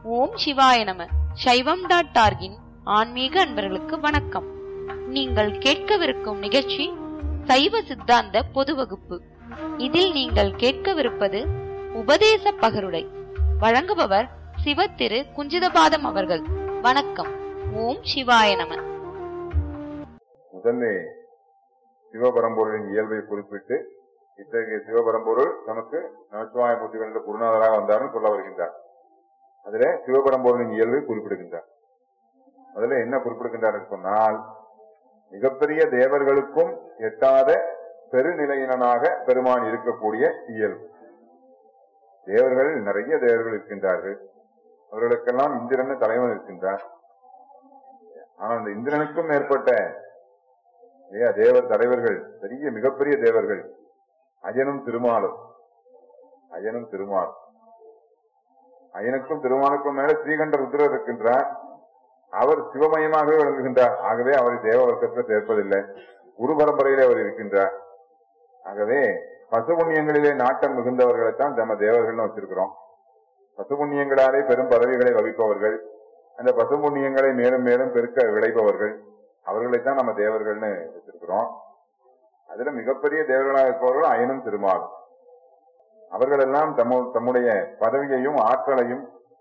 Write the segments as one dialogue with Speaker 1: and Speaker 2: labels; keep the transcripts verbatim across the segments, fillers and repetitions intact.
Speaker 1: ஓம் சிவாய நம. சைவம் டாட் ஆர்கின் ஆன்மீக அன்பர்களுக்கு வணக்கம். நீங்கள் கேட்கவிருக்கும் நிகழ்ச்சி சைவ சித்தாந்த பொது வகுப்பு. இதில் நீங்கள் கேட்கவிருப்பது உபதேச பகருடை. வழங்குபவர் சிவ திரு குஞ்சிதபாதம் அவர்கள். வணக்கம். ஓம் சிவாய நம.
Speaker 2: முதல்ல சிவபரம்பொருளின் இயல்பை குறிப்பிட்டு இத்தகைய சிவபரம்பொருள் நமக்கு நமச்சிவாய மூர்த்திகளின் குருநாதராக வந்தார்னு சொல்ல வருகின்றார். அதுல சிவபரம்பொருளின் இயல்பை குறிப்பிடுகின்றார். அதுல என்ன குறிப்பிடுகின்றார் சொன்னால், மிகப்பெரிய தேவர்களுக்கும் எட்டாத பெருநிலையினனாக பெருமான் இருக்கக்கூடிய இயல்பு. தேவர்கள் நிறைய தேவர்கள் இருக்கின்றார்கள். அவர்களுக்கெல்லாம் இந்திரன் தலைவன் இருக்கின்றார். ஆனால் அந்த இந்திரனுக்கும் மேற்பட்ட தேவர் தலைவர்கள், பெரிய மிகப்பெரிய தேவர்கள் அயனும் திருமாலும். அயனும் திருமாலும் அயனுக்கும் திருமாலுக்கும் மேல ஸ்ரீகண்ட ருத்ரர் இருக்கின்றார். அவர் சிவமயமாகவே விளங்குகின்றார். ஆகவே அவரை தேவ வர்க்கத்தில் சேர்ப்பதில்லை. குரு பரம்பரையிலே அவர் இருக்கின்றார். ஆகவே பசுபுண்ணியங்களிலே நாட்டம் மிகுந்தவர்களைத்தான் நம்ம தேவர்கள்னு வச்சிருக்கிறோம். பசுபுண்ணியங்களாலே பெரும் பதவிகளை வகிப்பவர்கள், அந்த பசுபுண்ணியங்களை மேலும் மேலும் பெருக்க விளைபவர்கள், அவர்களைத்தான் நம்ம தேவர்கள்னு வச்சிருக்கிறோம். அதுல மிகப்பெரிய தேவர்களாக இருப்பவர்கள் அயனும் திருமாலும். அவர்கள் எல்லாம் தம்மு தம்முடைய பதவியையும் ஆற்றலையும்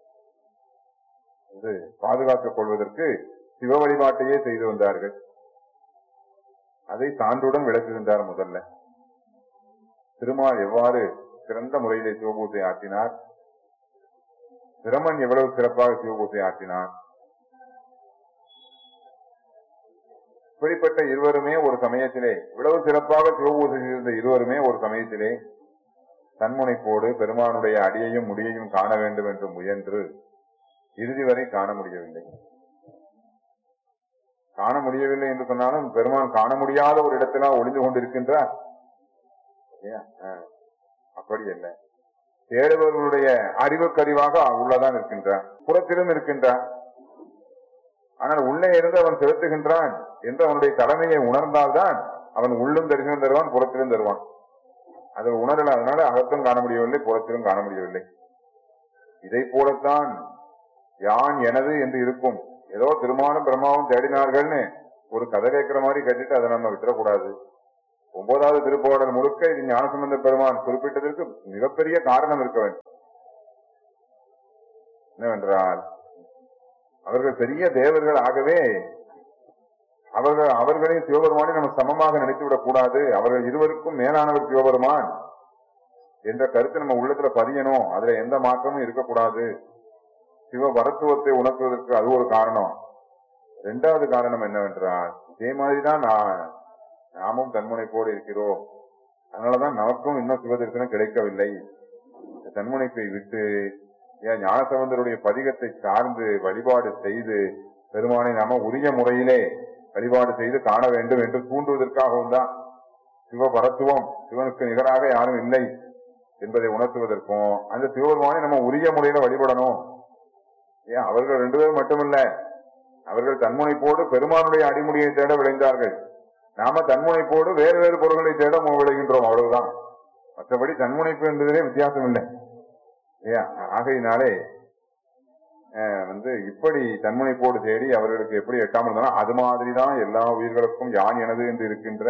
Speaker 2: பாதுகாத்துக் கொள்வதற்கு சிவ வழிபாட்டையே செய்து வந்தார்கள். அதை சான்றுடன் விளக்குகின்றார். முதல்ல திருமால் எவ்வாறு சிறந்த முறையிலே சிவபூஜை ஆற்றினார், பிரமன் எவ்வளவு சிறப்பாக சிவபூஜை ஆற்றினார். இப்படிப்பட்ட இருவருமே ஒரு சமயத்திலே, இவ்வளவு சிறப்பாக சிவபூஜை செய்த இருவருமே ஒரு சமயத்திலே தன்முனைப்போடு பெருமானுடைய அடியையும் முடியையும் காண வேண்டும் என்று முயன்று இறுதி வரை காண முடியவில்லை. காண முடியவில்லை என்று சொன்னாலும் பெருமான் காண முடியாத ஒரு இடத்திலா ஒளிந்து கொண்டிருக்கின்றார். அப்படி அல்ல, தேடுபவர்களுடைய அறிவுக்கறிவாக உள்ளதான் இருக்கின்றார், புறத்திலும் இருக்கின்றார். ஆனால் உள்ளே இருந்து அவன் செலுத்துகின்றான் என்று அவனுடைய தலைமையை உணர்ந்தால்தான் அவன் உள்ளும் தரிசனம் தருவான், புறத்திலும் தருவான். அதை உணரல, அதனால அகத்தும் காண முடியவில்லை, புறத்திலும் காண முடியவில்லை. இதை போலத்தான் யான் எனது என்று இருக்கும். ஏதோ திருமாலும் பிரம்மாவும் தேடினார்கள்னு ஒரு கதை கேட்கிற மாதிரி கேட்டுட்டு அதை நம்ம விட்டுறக்கூடாது. ஒன்பதாவது திருப்பாடல் முழுக்க இது ஞானசம்பந்த பெருமான் குறிப்பிட்டதற்கு மிகப்பெரிய காரணம் இருக்க வேண்டும். என்னவென்றால், அவர்கள் பெரிய தேவர்கள். ஆகவே அவர்கள் அவர்களையும் சிவபெருமானை நம்ம சமமாக நினைத்து விடக் கூடாது. அவர்கள் இருவருக்கும் மேலானவர் சிவபெருமான் என்ற கருத்து நம்ம உள்ளத்துல பதியணும். அதுல எந்த மாற்றமும் இருக்கக்கூடாது. சிவ வரத்துவத்தை உணர்த்துவதற்கு அது ஒரு காரணம். இரண்டாவது காரணம் என்னவென்றால், இதே மாதிரிதான் நான் நாமும் தன்முனைப்போடு இருக்கிறோம். அதனாலதான் நமக்கும் இன்னும் சிவ தரிசனம் கிடைக்கவில்லை. தன்முனைப்பை விட்டு ஏன் ஞானசம்பந்தருடைய பதிகத்தை சார்ந்து வழிபாடு செய்து பெருமானை நாம உரிய முறையிலே வழிபாடு செய்து காண வேண்டும் என்று தூண்டுவதற்காகவும் தான். சிவ பரத்துவம், சிவனுக்கு நிகராக யாரும் இல்லை என்பதை உணர்த்துவதற்கும், அந்த சிவபெருமானை நம்ம உரிய முறையில வழிபடணும். ஏன் அவர்கள் ரெண்டு பேரும் மட்டுமல்ல, அவர்கள் தன்முனைப்போடு பெருமானுடைய அடிமுடியை தேட விளைந்தார்கள். நாம தன்முனைப்போடு வேறு வேறு பொருள்களை தேட விளைகின்றோம், அவ்வளவுதான். மற்றபடி தன்முனைப்பு என்பதிலே வித்தியாசம் இல்லை. ஏன் ஆகையினாலே வந்து இப்படி தன்முனைப்போடு தேடி அவர்களுக்கு எப்படி எட்டாமல் இருந்தாலும் அது மாதிரிதான் எல்லா உயிர்களுக்கும் யான் எனது என்று இருக்கின்ற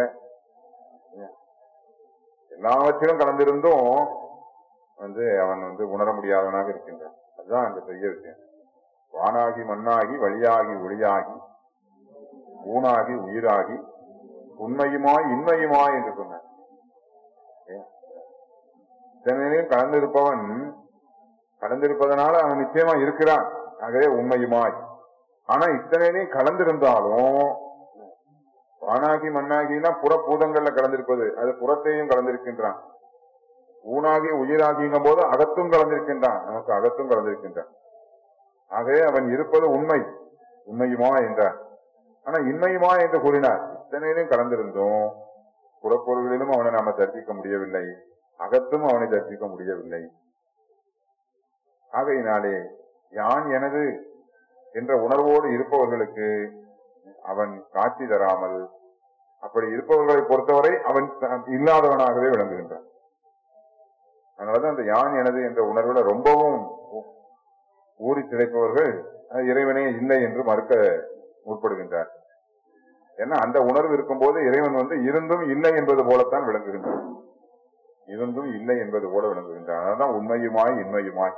Speaker 2: எல்லாவற்றிலும் கலந்திருந்தும் வந்து அவன் வந்து உணர முடியாதவனாக இருக்கின்றான். அதுதான் அந்த பெரிய விஷயம். வானாகி மண்ணாகி வழியாகி ஒளியாகி ஊனாகி உயிராகி உண்மையுமாய் இன்மையுமாய் என்று சொன்னான். இத்தனையிலும் கலந்திருப்பவன் கலந்திருப்பதனால அவன் நிச்சயமா இருக்கிறான். ஆகவே உண்மையுமாய். ஆனா இத்தனையிலையும் கலந்திருந்தாலும் வானாகி மண்ணாகினா புறப்பூதங்கள்ல கலந்திருப்பது, அது புறத்தையும் கலந்திருக்கின்றான். ஊனாகி உயிராகிங்கும் போது அகத்தும் கலந்திருக்கின்றான், நமக்கு அகத்தும் கலந்திருக்கின்றான். ஆகவே அவன் இருப்பது உண்மை, உண்மையுமா என்றார். ஆனா இன்மையுமா என்று கூறினார். இத்தனையிலும் கலந்திருந்தோம் புறப்பொருள்களிலும் அவனை நாம தரிசிக்க முடியவில்லை, அகத்தும் அவனை தரிசிக்க முடியவில்லை. ஆகையினாலே யான் எனது என்ற உணர்வோடு இருப்பவர்களுக்கு அவன் காட்சி தராமல், அப்படி இருப்பவர்களை பொறுத்தவரை அவன் இல்லாதவனாகவே விளங்குகின்றான். அதனாலதான் அந்த யான் எனது என்ற உணர்வுல ரொம்பவும் ஊறி திளைப்பவர்கள் இறைவனே இல்லை என்று மறுக்க முற்படுகின்றார். ஏன்னா அந்த உணர்வு இருக்கும்போது இறைவன் வந்து இருந்தும் இல்லை என்பது போலத்தான் விளங்குகின்றார். இருந்தும் இல்லை என்பது போல விளங்குகின்றார். அதான் உண்மையுமாய் இன்மையுமாய்.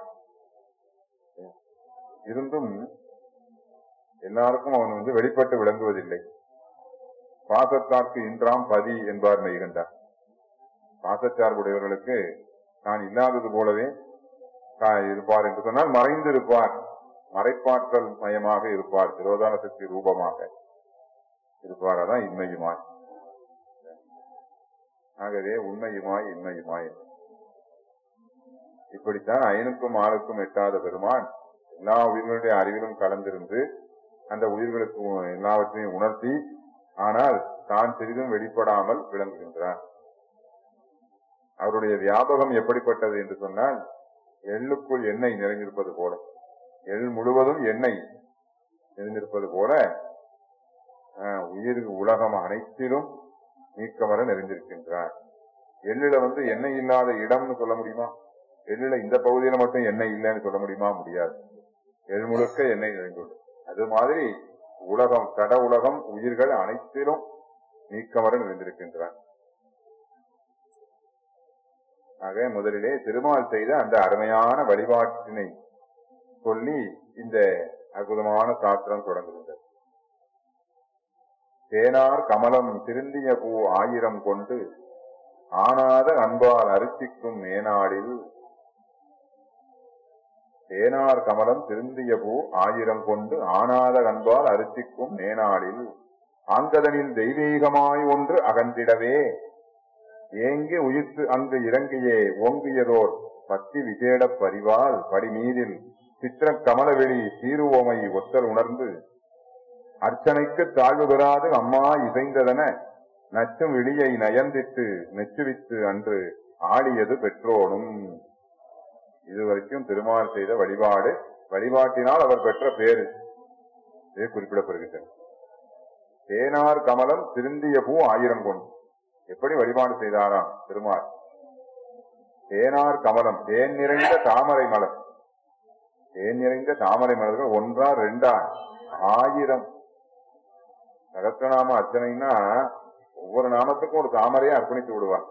Speaker 2: இருந்தும் எல்லாருக்கும் அவன் வந்து வெளிப்பட்டு விளங்குவதில்லை. பாசத்தார்க்கு இன்றாம் பதி என்பார் மெய்கண்டார். பாசச்சார்புடையவர்களுக்கு தான் இல்லாதது போலவே இருப்பார் என்று சொன்னால் மறைந்து இருப்பார், மறைப்பாற்றல் மயமாக இருப்பார், திரோதான சக்தி ரூபமாக இருப்பார். அதான் இன்மையுமாய். ஆகவே உண்மையுமாய் இன்மையுமாய். இப்படித்தான் ஐனுக்கும் ஆளுக்கும் எட்டாத பெருமான் எல்லா உயிர்களுடைய அறிவிலும் கலந்திருந்து அந்த உயிர்களுக்கு எல்லாவற்றையும் உணர்த்தி, ஆனால் தான் சிறிதும் வெளிப்படாமல் விளங்குகின்றார். அவருடைய வியாபகம் எப்படிப்பட்டது என்று சொன்னால், எள்ளுக்குள் எண்ணெய் நிறைந்திருப்பது போல, எள் முழுவதும் எண்ணெய் நிறைந்திருப்பது போல உயிர் உலகம் அனைத்திலும் நீக்கமர நிறைந்திருக்கின்றார். எள்ளுல வந்து எண்ணெய் இல்லாத இடம்னு சொல்ல முடியுமா? எள்ளுல இந்த பகுதியில மட்டும் எண்ணெய் இல்லைன்னு சொல்ல முடியுமா? முடியாது. எள் முழுக்க எண்ணெய் நிறைந்துள்ளது. அது மாதிரி உலகம், கட உலகம், உயிர்கள் அனைத்திலும் நீக்கமர நிறைந்திருக்கின்றார். ஆக முதலிலே திருமால் செய்த அந்த அருமையான வழிபாட்டினை சொல்லி இந்த அற்புதமான சாஸ்திரம் தொடங்குகின்றது. தேனார் கமலம் திருந்திய பூ ஆயிரம் கொண்டு ஆனாத அன்பால் அரிசிக்கும் மேனாடில். தேனார் கமலம் திருந்திய பூ ஆயிரம் கொண்டு ஆனாத அன்பால் அரிசிக்கும் மேனாடில். ஆங்கதனில் தெய்வீகமாய் ஒன்று அகன்றிடவே ஏங்கி உயிர்த்து அங்கு இறங்கியே ஓங்கியதோர் பத்தி விசேட பரிவால் படிமீதில் சித்திர கமலவெளி சீருவோமை ஒத்தல் உணர்ந்து அர்ச்சனைக்கு தாழ்வு பெறாது அம்மா இசைந்ததன நச்சும் விழியை நயந்திட்டு நெச்சுவித்து அன்று ஆடியது பெற்றோனும். இதுவரைக்கும் திருமால் செய்த வழிபாடு, வழிபாட்டினால் அவர் பெற்ற பேரு இது குறிப்பிடப்படுகின்றன. தேனார் கமலம் திருந்திய பூ ஆயிரம் கொண்டு எப்படி வழிபாடு செய்தாராம் திருமால்? தேனார் கமலம், தேன் நிறைந்த தாமரை மலர், தேன் நிறைந்த தாமரை மலர்கள் ஒன்றா ரெண்டா ஆயிரம். சகஸ்ரநாம அர்ச்சனைன்னா ஒவ்வொரு நாமத்துக்கும் ஒரு தாமரையை அர்ப்பணித்து விடுவார்.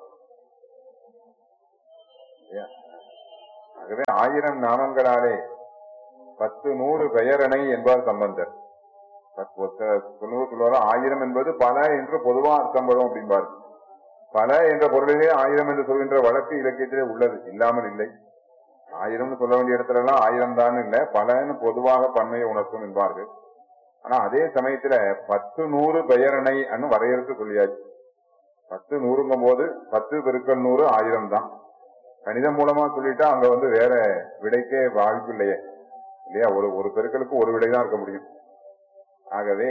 Speaker 2: ஆகவே ஆயிரம் நாமங்களாலே பத்து நூறு பெயரணை என்பார் சம்பந்தர். சொல்லுவார் ஆயிரம் என்பது பல என்று பொதுவா அர்த்தம் வரும் அப்படின்பார். பல என்ற பொருளிலே ஆயிரம் என்று சொல்கின்ற வழக்கு இலக்கியத்திலே உள்ளது, இல்லாமல் இல்லை. ஆயிரம்னு சொல்ல வேண்டிய இடத்துல எல்லாம் ஆயிரம் தான் இல்லை, பலன்னு பொதுவாக பன்மையை உணர்த்தும் என்பார்கள். ஆனா அதே சமயத்துல பத்து நூறு பெயரணை அன்னு வரையறுத்து சொல்லியாச்சு. பத்து நூறுங்கும் போது பத்து பெருக்கல் நூறு ஆயிரம் தான். கணிதம் மூலமா சொல்லிட்டா அங்க வந்து வேற விடைக்கே வாய்ப்பு இல்லையே இல்லையா? ஒரு ஒரு பெருக்களுக்கு ஒரு விடை தான் இருக்க முடியும். ஆகவே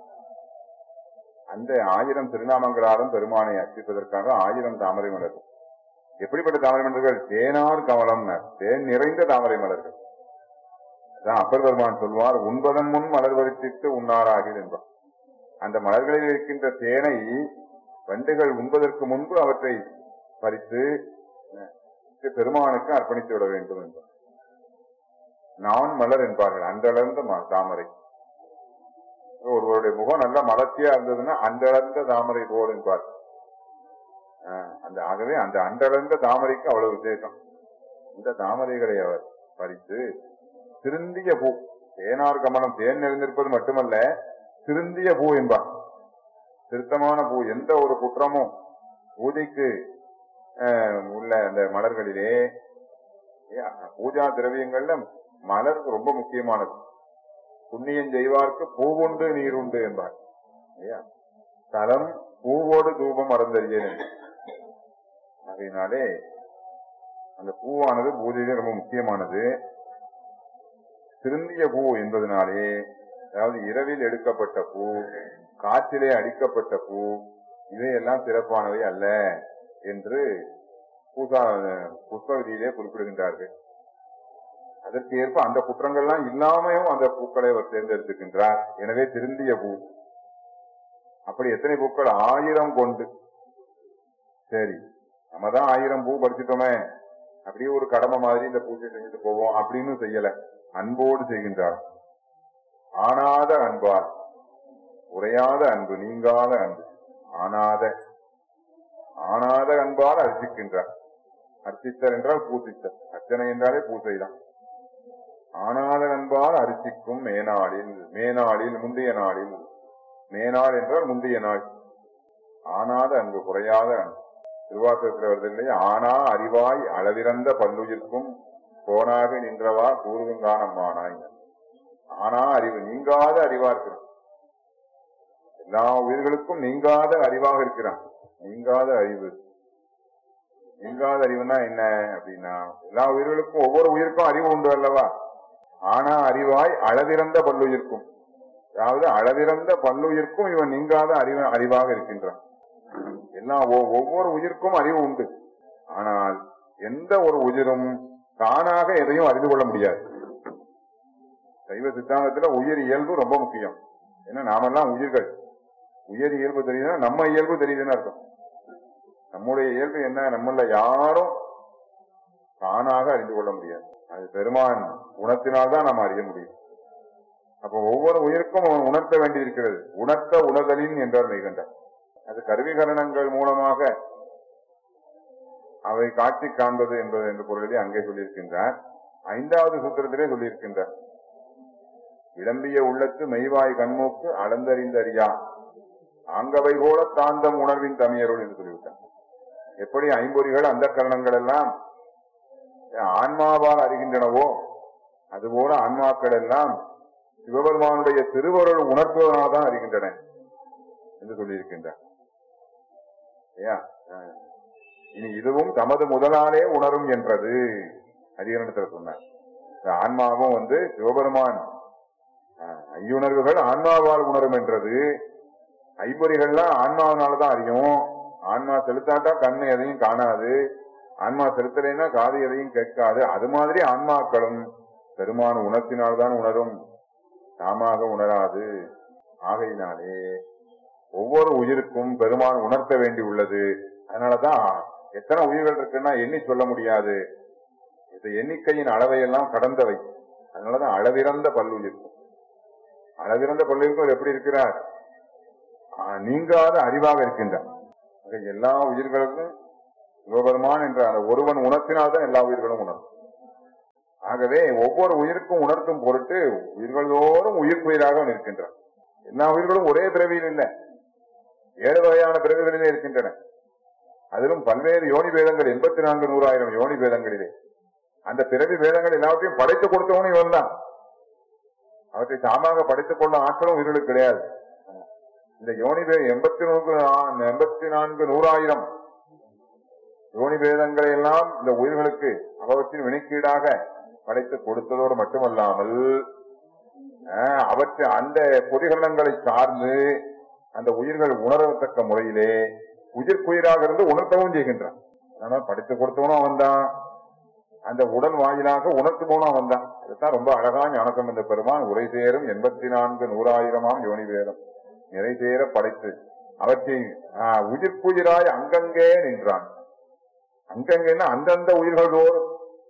Speaker 2: அந்த ஆயிரம் திருநாமங்களாலும் பெருமானை அர்ச்சிப்பதற்காக ஆயிரம் தாமரை மலர்கள். எப்படிப்பட்ட தாமரை மலர்கள்? தேனார் கமலம், தேன் நிறைந்த தாமரை மலர்கள். அப்பர் பெருமான் சொல்வார், உண்பதன் முன் மலர் வரித்திட்டு உண்ணாராகில் என்பார். அந்த மலர்களில் இருக்கின்ற தேனை வண்டுகள் உண்பதற்கு முன்பு அவற்றை பறித்து பெருமானுக்கு அர்ப்பணித்து விட வேண்டும் என்பார். நான் மலர் என்பார்கள், அன்றளர்ந்த தாமரை. ஒருவருடைய முகம் நல்ல மலர்ச்சியா இருந்ததுன்னா அன்றளர்ந்த தாமரை போல் என்பார். அந்த ஆகவே அந்த அன்றளர்ந்த தாமரைக்கு அவ்வளவு விசேஷம். இந்த தாமரைகளை அவர் பறித்து திருந்திய பூ, தேனார் கமலம் தேன் நிறைந்திருப்பது மட்டுமல்ல, திருந்திய பூ என்பார். திருத்தமான பூ, எந்த ஒரு குற்றமும் பூஜைக்கு உள்ள அந்த மலர்களிலே, பூஜா திரவியங்கள்ல மலர் ரொம்ப முக்கியமானது. புண்ணியம் செய்வார்க்கு பூவுண்டு நீருண்டு என்பார். தலம் பூவோடு தூபம் அறந்தறியேன். அதனாலே அந்த பூவானது பூஜையிலே ரொம்ப முக்கியமானது. திருந்திய பூ என்பதனாலே, அதாவது இரவில் எடுக்கப்பட்ட பூ, காற்றிலே அடிக்கப்பட்ட பூ, இவையெல்லாம் சிறப்பானவை அல்ல என்று பூசா புஷ்ப விதியிலே குறிப்பிடுகின்றார்கள். அதற்கு ஏற்ப அந்த குற்றங்கள்லாம் இல்லாமையும் அந்த பூக்களை அவர் தேர்ந்தெடுத்துக்கின்றார். எனவே திருந்திய பூ. அப்படி எத்தனை பூக்கள்? ஆயிரம் கொண்டு. சரி, நம்ம தான் ஆயிரம் பூ படிச்சுட்டோமே, அப்படியே ஒரு கடமை மாதிரி இந்த பூஜை செஞ்சுட்டு போவோம் அப்படின்னு செய்யல. அன்போடு செய்கின்றார். ஆனாத அன்பால், உரையாத அன்பு, நீங்காத அன்பு, ஆனாத ஆனாத அன்பால் அர்ச்சிக்கின்றார். அர்ச்சித்தர் என்றால் பூசித்தர், அர்ச்சனை என்றாலே பூசைதான். ஆனாத அன்பால் அர்ச்சிக்கும் மேனாளில், மேனாளில் முந்தைய நாளில், மேனாள் என்றால் முந்தைய நாள். ஆனாத அன்பு, குறையாத அன்பு. திருவாசகத்தில் வருதில்லை, ஆனா அறிவாய் அளவிறந்த பல்லுயிர்க்கும் போனாக நின்றவா கூறுதுங்கானம்மானாய். ஆனா அறிவு, நீங்காத அறிவா இருக்கிறான். எல்லா உயிர்களுக்கும் நீங்காத அறிவாக இருக்கிறான். நீங்காத அறிவு, நீங்காத அறிவுனா என்ன அப்படின்னா, எல்லா உயிர்களுக்கும் ஒவ்வொரு உயிருக்கும் அறிவு உண்டு அல்லவா. ஆனா அறிவாய் அளவிறந்த பல்லுயிர்க்கும், அதாவது அளவிறந்த பல்லுயிர்க்கும் இவன் நீங்காத அறிவு அறிவாக இருக்கின்றான். எல்லா ஒவ்வொரு உயிருக்கும் அறிவு உண்டு. ஆனால் எந்த ஒரு உயிரும் தானாக எதையும் அறிந்து கொள்ள முடியாது. சைவ சித்தாந்தத்துல உயிர் இயல்பு ரொம்ப முக்கியம். ஏன்னா நாமெல்லாம் உயிர்கள். உயிர் இயல்பு தெரியுதுன்னா நம்ம இயல்பு தெரியுதுன்னு அர்த்தம். நம்முடைய இயல்பு என்ன, நம்மள யாரும் தானாக அறிந்து கொள்ள முடியாது. அது பெருமான் குணத்தினால்தான் நாம் அறிய முடியும். அப்போ ஒவ்வொரு உயிருக்கும் அவன் உணர்த்த வேண்டியிருக்கிறது. உணர்த்த உணர்தலின் என்றார் மெய்கண்டார். அது கருவிகரணங்கள் மூலமாக அவை காட்சி காண்பது என்பது என்ற பொருளை அங்கே சொல்லியிருக்கின்றார். ஐந்தாவது சூத்திரத்திலே சொல்லியிருக்கின்றார், விளம்பிய உள்ளத்து மெய்வாய் கண்மூக்கு அளந்தறிந்த அறியா ஆங்கவை போல தாந்தம் உணர்வின் தமியரோடு என்று சொல்லிவிட்டார். எப்படி ஐம்பொறிகள் அந்த கரணங்கள் எல்லாம் ஆன்மாவால் அறிகின்றனவோ அதுபோல ஆன்மாக்கள் எல்லாம் சிவபெருமானுடைய திருவருள் உணர்த்துவதனால் தான் அறிகின்றன என்று சொல்லியிருக்கின்றார். இனி இதுவும் தமது முதலாலே உணரும் என்றது அதிகரணத்தில் சொன்னார். ஆன்மாவும் வந்து சிவபெருமான் ஐயுணர்வுகள் ஆன்மாவால் உணரும் என்றது. ஐம்பொறிகள்லாம் ஆன்மாவினால்தான் அறியும். ஆன்மா செலுத்தாட்டா கண்ணு எதையும் காணாது, ஆன்மா செலுத்தலைன்னா காது எதையும் கேட்காது. அது மாதிரி ஆன்மாக்களும் பெருமான் உணர்த்தினால்தான் உணரும், தாமாக உணராது. ஆகையினாலே ஒவ்வொரு உயிருக்கும் பெருமான் உணர்த்த வேண்டி உள்ளது. அதனாலதான் எத்தனை உயிர்கள் இருக்குன்னா எண்ணி சொல்ல முடியாது. இந்த எண்ணிக்கையின் அளவையெல்லாம் கடந்தவை. அதனாலதான் அளவிறந்த பல்லுயிர்க்கும், அளவிறந்த பல்லுயிர்க்கும் எப்படி இருக்கிறார், நீங்காத அறிவாக இருக்கின்றார். எல்லா உயிர்களுக்கும் சிவபெருமான் என்ற அந்த ஒருவன் உணர்த்தினால்தான் எல்லா உயிர்களும் உணரும். ஆகவே ஒவ்வொரு உயிருக்கும் உணர்த்தும் பொருட்டு உயிர்களோடும் உயிர்க்குயிராக நிற்கின்றார். எல்லா உயிர்களும் ஒரே பிறவியில் இல்லை, ஏழு வகையான பிறவிகளிலே இருக்கின்றன. அதிலும் பல்வேறு யோனி பேதங்கள், எண்பத்தி நான்கு நூறாயிரம் யோனி பேதங்களிலே. அந்த பிறவி பேதங்கள் எல்லாவற்றையும் படைத்துக் கொடுத்தவனும் இவன் தான். அவற்றை தாமாக படைத்துக் கொள்ள ஆற்றலும் உயிர்களுக்கு கிடையாது. இந்த யோனி பேதம் எண்பத்தி நூறு எண்பத்தி நான்கு நூறாயிரம் யோனி பேதங்களை எல்லாம் இந்த உயிர்களுக்கு அவற்றின் வினைக்கீடாக படைத்து கொடுத்ததோடு மட்டுமல்லாமல் அவற்றை அந்த பொதிகரணங்களை சார்ந்து அந்த உயிர்கள் உணரத்தக்க முறையிலே உயிர்க்குயிராக இருந்து உணர்த்தவும் செய்கின்றான். அதனால படித்து கொடுத்தவனும் அவன் தான், அந்த உடல் வாயிலாக உணர்த்துபவனும் அவன் தான். அதுதான் ரொம்ப அழகா ஞானசம்பந்த பெருமான் உரை சேரும் எண்பத்தி நான்கு நூறாயிரமாம் யோனி வேதம் நிறை சேர படைத்து அவற்றை உயிர்க்குயிராய் அங்கங்கே நின்றான். அங்கங்கன்னா அந்தந்த உயிர்கள் தோறும்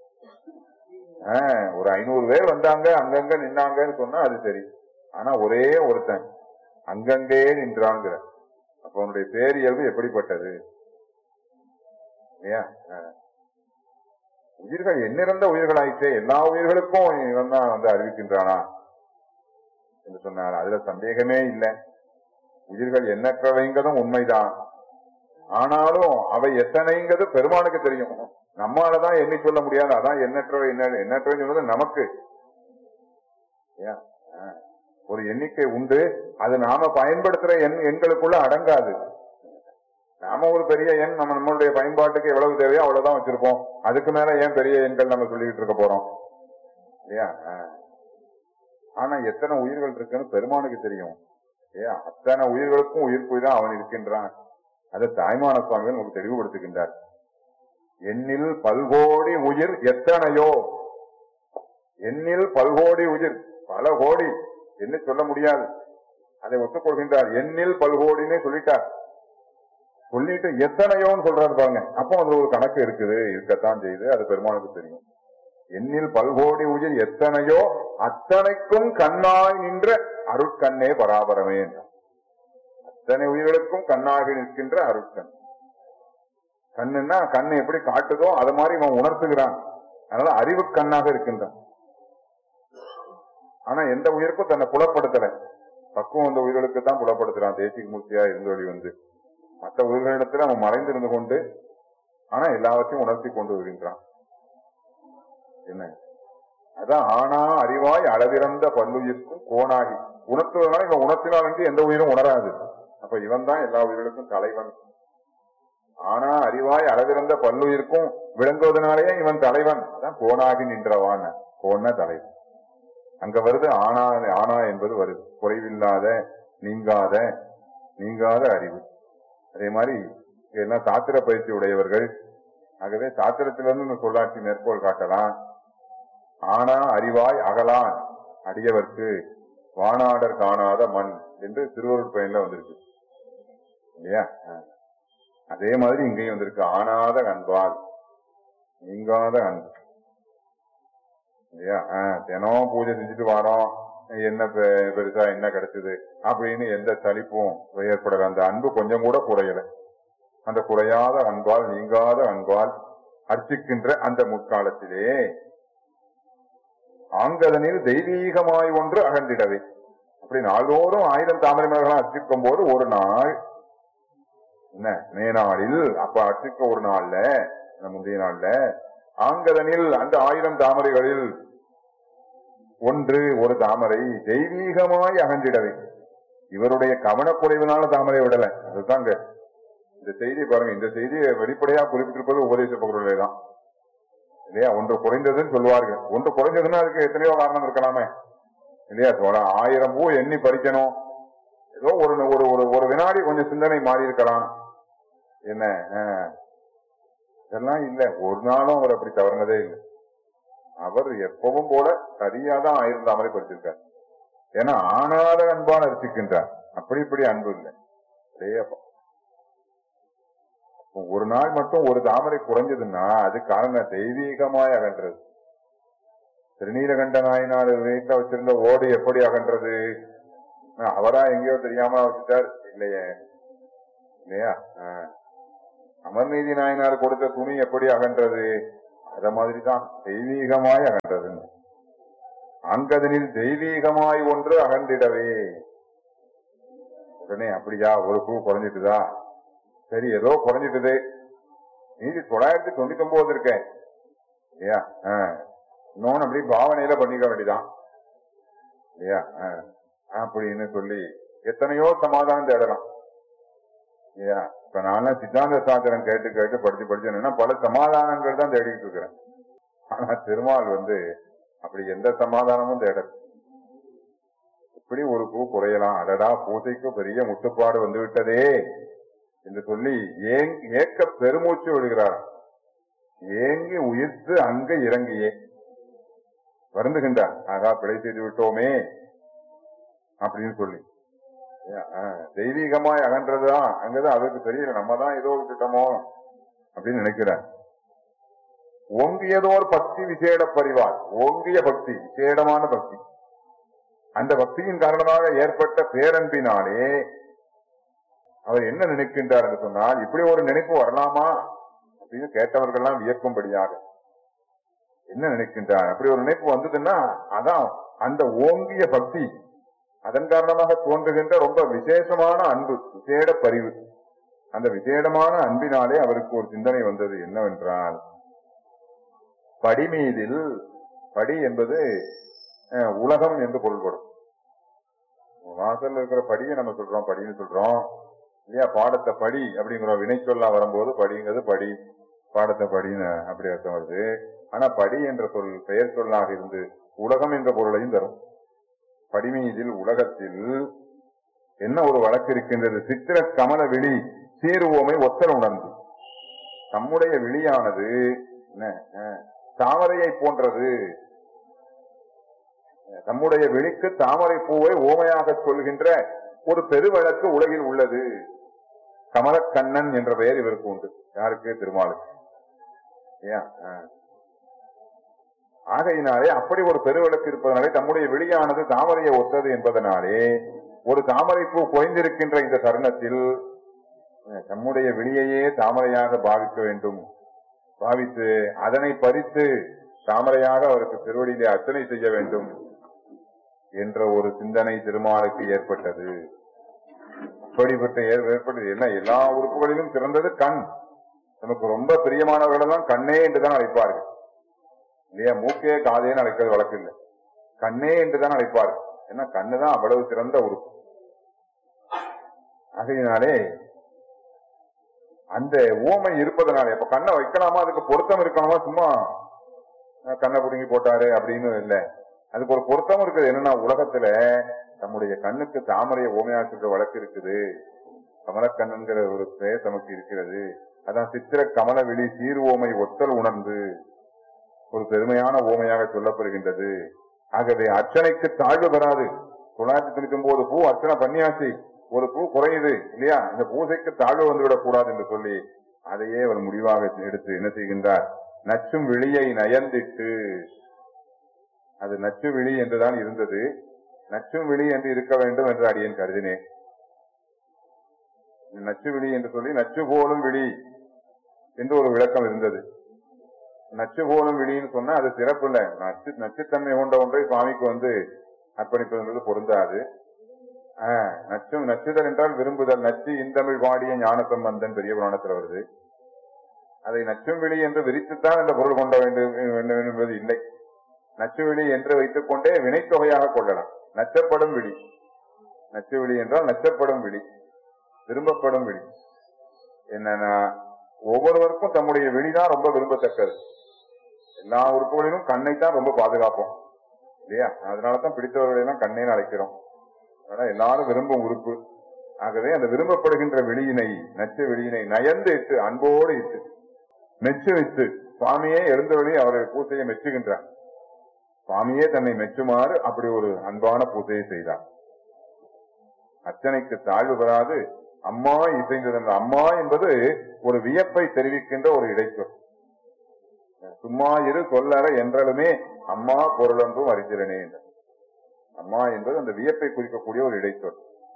Speaker 2: ஒரு ஐநூறு பேர் வந்தாங்க அங்கங்க நின்னாங்கன்னு சொன்னா அது சரி. ஆனா ஒரே ஒருத்தன் அங்கங்கே நின்றாங்கிற அப்ப அவனுடைய பேரியல்பு எப்படிப்பட்டது இல்லையா? உயிர்கள் எண்ணிறந்த உயிர்கள் ஆயிற்றே, எல்லா உயிர்களுக்கும் இவன் தான் வந்து அறிவிக்கின்றானா என்று சொன்னார். அதுல சந்தேகமே இல்லை. உயிர்கள் எண்ணற்றவைங்கிறதும் உண்மைதான். ஆனாலும் அவை எத்தனைங்கிறது பெருமானுக்கு தெரியும். நம்மாலதான் எண்ணி சொல்ல முடியாது. அதான் எண்ணற்றவை எண்ணற்றவை சொல்றது நமக்கு. ஒரு எண்ணிக்கை உண்டு, அது நாம பயன்படுத்துற எண் எண்களுக்குள்ள அடங்காது. நாம ஒரு பெரிய எண் நம்ம நம்மளுடைய பயன்பாட்டுக்கு எவ்வளவு தேவையோ அவ்வளவுதான் வச்சிருப்போம். அதுக்கு மேல ஏன் பெரிய எண்கள் நம்ம சொல்லிட்டு இருக்க போறோம் இல்லையா? ஆனா எத்தனை உயிர்கள் இருக்குன்னு பெருமானுக்கு தெரியும். ஏன் அத்தனை உயிர்களுக்கும் உயிர்க்குயிரா அவன் இருக்கின்றான். அதை தாய்மான சுவாமிகள் உங்களுக்கு தெளிவுபடுத்துகின்றார். எண்ணில் பல்கோடி உயிர் எத்தனையோ, எண்ணில் பல்கோடி உயிர், பல கோடி என்ன சொல்ல முடியாது. அதை ஒத்துக்கொள்கின்றார். எண்ணில் பல்கோடினே சொல்லிட்டார். சொல்லிட்டு எத்தனையோன்னு சொல்றாரு பாருங்க. அப்போ அதுல ஒரு கணக்கு இருக்குது, இருக்கத்தான் செய்யுது. அது பெருமானுக்கு தெரியும். எண்ணில் பல்கோடி உயிர் எத்தனையோ அத்தனைக்கும் கண்ணாய் நின்ற அருட்கண்ணே பராபரமே என்றார். அத்தனை உயிர்களுக்கும் கண்ணாக நிற்கின்ற அருட்கண். கண்ணுன்னா கண்ணு எப்படி காட்டுதோ அது மாதிரி இவன் உணர்த்துகிறான். அதனால அறிவு கண்ணாக இருக்கின்றான். ஆனா எந்த உயிருக்கும் தன்னை புலப்படுத்தல. பக்குவம் அந்த உயிர்களுக்கு தான் புலப்படுத்துறான். தேசிக மூர்த்தியா இருந்தொழி வந்து மற்ற உயிர்களிடத்துல அவன் மறைந்திருந்து கொண்டு ஆனா எல்லாவற்றையும் உணர்த்தி கொண்டு வருகின்றான். என்ன அதான் ஆனா அறிவாய் அளவிறந்த பல்லுயிர்க்கும் கோணாகி உணர்த்துவதனால இவன் உணர்த்தினால் என்று எந்த உயிரும் உணராது. அப்ப இவன் தான் எல்லா உயிர்களுக்கும் தலைவன். ஆனா அறிவாய் அளவிறந்த பல்லுயிர்க்கும் விளங்குவதனாலேயே இவன் தலைவன். அதான் கோணாகி நின்றவான். கோண தலைவன் அங்க வருது. ஆனா ஆனா என்பது வருது. குறைவில்லாத நீங்காத நீங்காத அறிவு. அதே மாதிரி எல்லாம் சாத்திர பயிற்சி உடையவர்கள். ஆகவே சாத்திரத்திலிருந்து சொல்லாட்சி மேற்கோள் காட்டலாம். ஆனா அறிவாய் அகலான் அடியவர்க்கு வானாடர் காணாத மண் என்று திருவருட் பயன்ல வந்திருக்கு இல்லையா? அதே மாதிரி இங்கேயும் வந்திருக்கு. ஆனாத அன்பால் நீங்காத அன்பு இல்லையா? தினம் பூஜை செஞ்சுட்டு வரோம், என்ன பெருசா என்ன கிடைச்சது அப்படின்னு எந்த சலிப்பும் ஏற்படல. அந்த அன்பு கொஞ்சம் கூட குறையல. அந்த குறையாத அன்பால் நீங்காத அன்பால் அர்ச்சிக்கின்ற அந்த முற்காலத்திலே ஆங்கதனில் தெய்வீகமாய் ஒன்று அகன்றிடவே. அப்படி நாள்தோறும் ஆயிரம் தாமரை மலர்களாம் அர்ச்சிக்கும் போது ஒரு நாள் என்ன மேனாளில் அப்ப அர்ச்சிக்க ஒரு நாள்ல முந்தைய நாள்ல ஆங்கதனில் அந்த ஆயிரம் தாமரைகளில் ஒன்று ஒரு தாமரை தெய்வீகமாய் அகன்றிடவே. இவருடைய கவனக்குறைவினால தாமரை விடல. அதுதாங்க இந்த செய்தி பாருங்க. இந்த செய்தியை வெளிப்படையா குறிப்பிட்டிருப்பது உபதேச பகுதியிலே தான் இல்லையா? ஒன்று குறைந்ததுன்னு சொல்லுவார்கள். ஒன்று குறைஞ்சதுன்னா அதுக்கு எத்தனையோ காரணம் இருக்கலாமே இல்லையா? ஆயிரம் பூ எண்ணி பறிக்கணும். ஏதோ ஒரு ஒரு ஒரு வினாடி கொஞ்சம் சிந்தனை மாறி இருக்கலாம். என்ன இதெல்லாம் இல்லை. ஒரு நாளும் அவர் அப்படி தவறுனதே இல்லை. அவர் எப்பவும் போல சரியாதான் ஆயிரம் தாமரை பறிச்சிருக்கார். ஏன்னா ஆனாத அன்பால் அரிசிக்கின்றார். அப்படி இப்படி அன்பு இல்லை. ஒரு நாள் மட்டும் ஒரு தாமரை குறைஞ்சதுன்னா அது காரணம் தெய்வீகமாய் அகன்றது. திருநீலகண்ட நாயனார் வீட்டுல வச்சிருந்த ஓடு எப்படி அகன்றது? அவரா எங்கேயோ தெரியாம வச்சுட்டார் இல்லையே இல்லையா? அமர்நீதி நாயனார் கொடுத்த துணி எப்படி அகன்றது? அத மாதிரிதான் தெய்வீகமாய் அகன்றது. அங்கதனில் தெய்வீகமாய் ஒன்று அகன்றிடவே. உடனே அப்படியா ஒரு பூ குறைஞ்சிட்டுதா? சரி ஏதோ குறைஞ்சிட்டுது. மீதி தொள்ளாயிரத்தி தொண்ணூத்தி ஒன்பது இருக்கேன் இல்லையா? இன்னொன்னு அப்படி பாவனையில பண்ணிக்க வேண்டியதான் இல்லையா? அப்படின்னு சொல்லி எத்தனையோ சமாதானம் தேடலாம் இல்லையா? இப்ப நான் சித்தாந்த சாத்திரம் கேட்டு கேட்டு படிச்சு படிச்சு பல சமாதானங்கள் தான் தேடிட்டு இருக்கிறேன். ஆனா திருமால் வந்து அப்படி எந்த சமாதானமும் தேடல. இப்படி ஒரு பூ குறையலாம், அடடா பூசைக்கு பெரிய முட்டுப்பாடு வந்து விட்டதே என்று சொல்லி ஏக்க பெருமூச்சு விடுகிறார். ஏங்கி உயிர்த்து அங்க இறங்கியே வருந்துகின்றார். ஆகா பிழை செய்து விட்டோமே அப்படின்னு சொல்லி. தெய்வீகமாய் அகன்றதுதான் அங்கதான் அவருக்கு தெரியல. நம்ம தான் ஏதோ விட்டுட்டோமோ அப்படின்னு நினைக்கிறார். ஓங்கியதோர் பக்தி விசேட பரிவார். ஓங்கிய பக்தி விசேடமான பக்தி. அந்த பக்தியின் காரணமாக ஏற்பட்ட பேரன்பினாலே அவர் என்ன நினைக்கின்றார் என்று சொன்னால், இப்படி ஒரு நினைப்பு வரலாமா அப்படின்னு கேட்டவர்கள்லாம் வியக்கும்படியாக என்ன நினைக்கின்றார்? அப்படி ஒரு நினைப்பு வந்ததுன்னா அதான் அந்த ஓங்கிய பக்தி, அதன் காரணமாக தோன்றுகின்ற ரொம்ப விசேஷமான அன்பு, விசேட பரிவு. அந்த விசேடமான அன்பினாலே அவருக்கு ஒரு சிந்தனை வந்தது. என்னவென்றால், படி மீதில், படி என்பது உலகம் என்று பொருள்படும். வாசல் இருக்கிற படியை நம்ம சொல்றோம் படின்னு சொல்றோம் இல்லையா? பாடத்தை படி அப்படிங்கிற வினை சொல்லா வரும்போது படிங்கிறது படி, பாடத்தை படின்னு அப்படி அர்த்தம் வருது. ஆனா படி என்ற சொல் பெயர் சொல்லாக இருந்து உலகம் என்ற பொருளையும் தரும். படிமீதில் உலகத்தில் என்ன ஒரு வழக்கு இருக்கின்றது? சித்திர கமல விழி சீருவோமை ஒத்தர உணர்ந்து. நம்முடைய விழியானது தாமரையை போன்றது. நம்முடைய விழிக்கு தாமரை பூவை ஓமையாக சொல்கின்ற ஒரு பெருவழக்கு உலகில் உள்ளது. கமலக்கண்ணன் என்ற பெயர் இவருக்கு உண்டு. யாருக்கு? திருமாலுக்கு. ஆகையினாலே அப்படி ஒரு பெருவிளக்கு இருப்பதனாலே தம்முடைய விழியானது தாமரையை ஒத்தது என்பதனாலே ஒரு தாமரை பூ குறைந்திருக்கின்ற இந்த தருணத்தில் தம்முடைய விழியையே தாமரையாக பாவிக்க வேண்டும். பாவித்து அதனை பறித்து தாமரையாக அவருக்கு திருவடியிலே அர்ச்சனை செய்ய வேண்டும் என்ற ஒரு சிந்தனை திருமாலுக்கு ஏற்பட்டது. அப்படிப்பட்ட ஏற்பட்டது என்ன, எல்லா உறுப்புகளிலும் சிறந்தது கண். நமக்கு ரொம்ப பிரியமானவர்களெல்லாம் கண்ணே என்றுதான் அழைப்பார்கள் இல்லையா? மூக்கே காதேன்னு அழைக்கிறது வழக்கு இல்லை, கண்ணே என்றுதான் அழைப்பார்கள். ஏன்னா கண்ணுதான் அவ்வளவு சிறந்த உறுப்பு. ஆகையினாலே அந்த ஊமை இருப்பதனாலே அப்ப கண்ணை வைக்கலாமா, அதுக்கு பொருத்தம் இருக்கணுமா, சும்மா கண்ணை புடுங்கி போட்டாரு அப்படின்னு இல்லை, அதுக்கு ஒரு பொருத்தம் இருக்குது. என்னன்னா உலகத்துல நம்முடைய கண்ணுக்கு தாமரையை ஓமையாற்றுற வழக்கு இருக்குது. கமலக்கண்ணுங்கிற ஒரு பெயர் நமக்கு இருக்கிறது. அதான் சித்திர கமல விழி சீர் ஓமை ஒத்தல் உணர்ந்து ஒரு பெருமையான ஓமையாக சொல்லப்படுகின்றது. ஆகவே அர்ச்சனைக்கு தாழ்வு பெறாது. தொள்ளாயிரத்தி தொண்ணூத்தி ஒன்பது பூ அர்ச்சனை பண்ணியாச்சு, ஒரு பூ குறையுது இல்லையா, இந்த பூசைக்கு தாழ்வு வந்துவிடக் கூடாது என்று சொல்லி அதையே அவர் முடிவாக எடுத்து என்ன செய்கின்றார், நச்சும் விழியை நயந்திட்டு, அது நச்சு விழி என்றுதான் இருந்தது, நச்சும் விழி என்று இருக்க வேண்டும் என்று அடியேன் கருதினேன். நச்சு விழி என்று சொல்லி நச்சு போலும் விழி என்று ஒரு விளக்கம் இருந்தது. நச்சு போலும் விழின்னு சொன்னா அது சிறப்பு இல்லை. நச்சு நச்சுத்தன்மை கொண்ட ஒன்றை சுவாமிக்கு வந்து அர்ப்பணிப்பது பொருந்தாது. ஆஹ் நச்சும் நச்சுதல் என்றால் விரும்புதல். நச்சு இந்தமிழ் வாடிய ஞானசம்பந்தன் பெரிய புராணத்தில் வருது. அதை நச்சும் விழி என்று விரித்துத்தான் அந்த பொருள் கொண்ட வேண்டும் என்பது இல்லை. நச்சு விழி என்று வைத்துக் கொண்டே வினைத்தொகையாக கொள்ளலாம். நச்சப்படும் விழி, நச்சு விழி என்றால் நச்சப்படும் விழி, விரும்பப்படும் விழி. என்னன்னா ஒவ்வொருவருக்கும் தம்முடைய விழிதான் ரொம்ப விரும்பத்தக்கது. எல்லா உறுப்புகளிலும் கண்ணைத்தான் ரொம்ப பாதுகாப்போம் இல்லையா? அதனாலதான் பிடித்தவர்களெல்லாம் கண்ணேன்னு அழைக்கிறோம். ஆனா எல்லாரும் விரும்பும் உறுப்பு. ஆகவே அந்த விரும்பப்படுகின்ற விழியினை, நச்சு விழியினை நயந்து இட்டு, அன்போடு இட்டு, மெச்சு வைத்து, சுவாமியே எழுந்தவழி அவருடைய பூசையை மெச்சுகின்றார். சுவாமியே தன்னை மெச்சுமாறு அப்படி ஒரு அன்பான பூசையை செய்தார். அர்ச்சனைக்கு தாழ்வு பெறாது அம்மா இசைந்தது. அம்மா என்பது ஒரு வியப்பை தெரிவிக்கின்ற ஒரு இடைச்சொல். சும்மா இரு சொல்லற என்றாலுமே அம்மா பொருளொன்றும் அறிந்திரனே என்ற அம்மா என்பது அந்த வியப்பை குறிக்கக்கூடிய ஒரு இடைச்சொல்.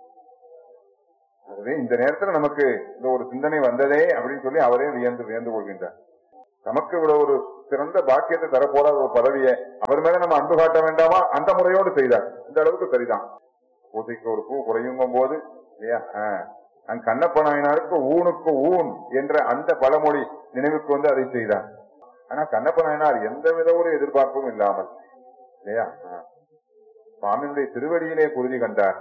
Speaker 2: ஆகவே இந்த நேரத்தில் நமக்கு இந்த ஒரு சிந்தனை வந்ததே அப்படின்னு சொல்லி அவரே வியந்து வியந்து கொள்கின்றார். நமக்கு இவ்வளவு ஒரு சிறந்த பாக்கியத்தை தரப்போறாத ஒரு பதவியை அவர் மேல நம்ம அன்பு காட்ட வேண்டாமா? அந்த முறையோடு செய்தார். இந்த அளவுக்கு சரிதான். பூசைக்கு ஒரு பூ குறையுங்கும் போது இல்லையா, அங்க கண்ணப்ப நாயனாருக்கு ஊனுக்கு ஊன் என்ற அந்த பழமொழி நினைவுக்கு வந்து அதை செய்தார். ஆனா கண்ணப்ப நாயனார் எந்த வித ஒரு எதிர்பார்ப்பும் இல்லாமல் இல்லையா சுவாமியுடைய திருவடியிலே குருதி கண்டார்.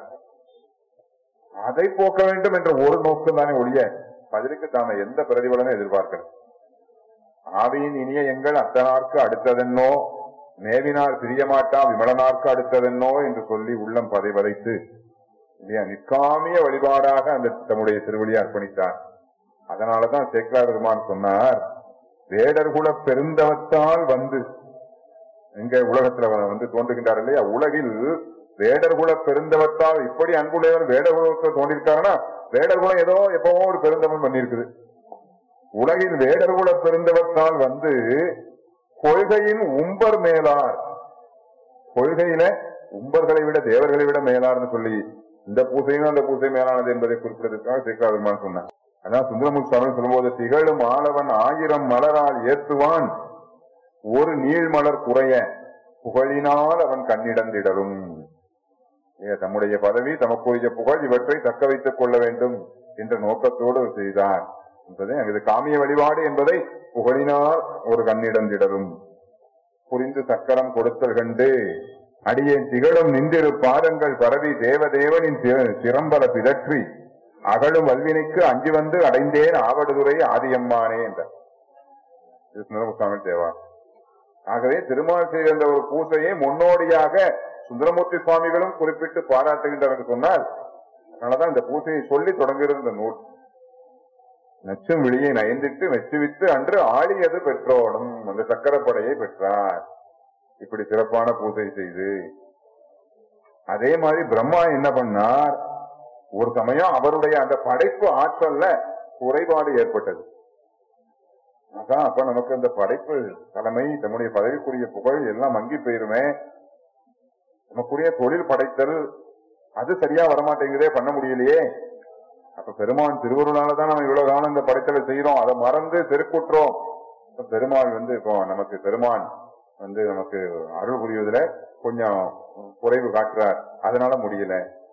Speaker 2: அதை போக்க வேண்டும் என்ற ஒரு நோக்கம் தானே ஒழிய பதிலுக்கு தாம எந்த பிரதிபலனும் எதிர்பார்க்கிறது. ஆவியின் இனிய எங்கள் அத்தனார்க்கு அடுத்ததென்னோ, மேவினார் பிரியமாட்டா விமலனார்க்கு அடுத்ததென்னோ என்று சொல்லி உள்ளம் பதை வதைத்து இல்லையா நிற்காமிய வழிபாடாக அந்த தம்முடைய திருவடியை அர்ப்பணித்தார். அதனாலதான் சேக்கலார் பெருமான் சொன்னார், வேடர்குல பெருந்தவத்தால் வந்து எங்க உலகத்துல வந்து தோன்றுகின்றார் இல்லையா, உலகில் வேடர்குல பெருந்தவத்தால் இப்படி அன்புடையவர் வேடர்குலத்தை தோன்றிருக்காருன்னா வேடர்குலம் ஏதோ எப்பவோ ஒரு பெருந்தவன் பண்ணிருக்குது. உலகில் வேடர்குல பெருந்தவத்தால் வந்து கொள்கையின் உம்பர் மேலார், கொள்கையில உம்பர்களை விட தேவர்களை விட மேலார்னு சொல்லி இந்த பூசையும் அந்த பூசை மேலானது என்பதை குறிப்பிடுவதற்காக சேக்கலார் பெருமான் சொன்னார். அதான் சுந்தரமூர்த்தி சுவாமி சொல்லும்போது, திகழும் ஆளவன் ஆயிரம் மலரால் ஏற்றுவான் ஒரு நீள் மலர் குறைய புகழினால் அவன் கண்ணிடந்திடலும். தம்முடைய பதவி, தமக்குரிய புகழ் இவற்றை தக்க வைத்துக் கொள்ள வேண்டும் என்ற நோக்கத்தோடு செய்தார் என்பதை அங்கு காமிய வழிபாடு என்பதை புகழினால் ஒரு கண்ணிடந்திடலும் புரிந்து சக்கரம் கொடுத்தல் கண்டு அடியேன் திகழும் நின்றிரு பாதங்கள் பரவி தேவதேவனின் சிறம்பல பிதற்றி அகழும் வல்வினைக்கு அஞ்சி வந்து அடைந்தேன் ஆவடுதுறை ஆதியம்மானே என்றார் சுந்தரமுசாமி தேவா. ஆகவே திருமால் செய்த ஒரு பூசையை முன்னோடியாக சுந்தரமூர்த்தி சுவாமிகளும் குறிப்பிட்டு பாராட்டுகின்றனர் சொன்னால், அதனாலதான் இந்த பூசையை சொல்லி தொடங்குகிறது இந்த நூல். நச்சும் விழியை நயந்திட்டு மெச்சுவித்து அன்று ஆளியது பெற்றோடும் அந்த சக்கரப்படையை பெற்றார். இப்படி சிறப்பான பூசை செய்து அதே மாதிரி பிரம்மா என்ன பண்ணார், ஒரு சமயம் அவருடைய அந்த படைப்பு ஆற்றல்ல குறைபாடு ஏற்பட்டது. அதான் அப்ப நமக்கு அந்த படைப்பு தலைமை, நம்முடைய பதவிக்குரிய புகழ் எல்லாம் மங்கி போயிருமே. நமக்குரிய தொழில் படைத்தல் அது சரியா வரமாட்டேங்குதே, பண்ண முடியலையே. அப்ப பெருமான் திருவருளாலதான் நம்ம இவ்வளவு காலம் இந்த படைத்தலை செய்யறோம், அதை மறந்து தெருக்குற்றோம். பெருமாள் வந்து இப்போ நமக்கு பெருமான் வந்து நமக்கு அருள் புரிவதில் கொஞ்சம் குறைவு காட்டுறார், அதனால முடியல.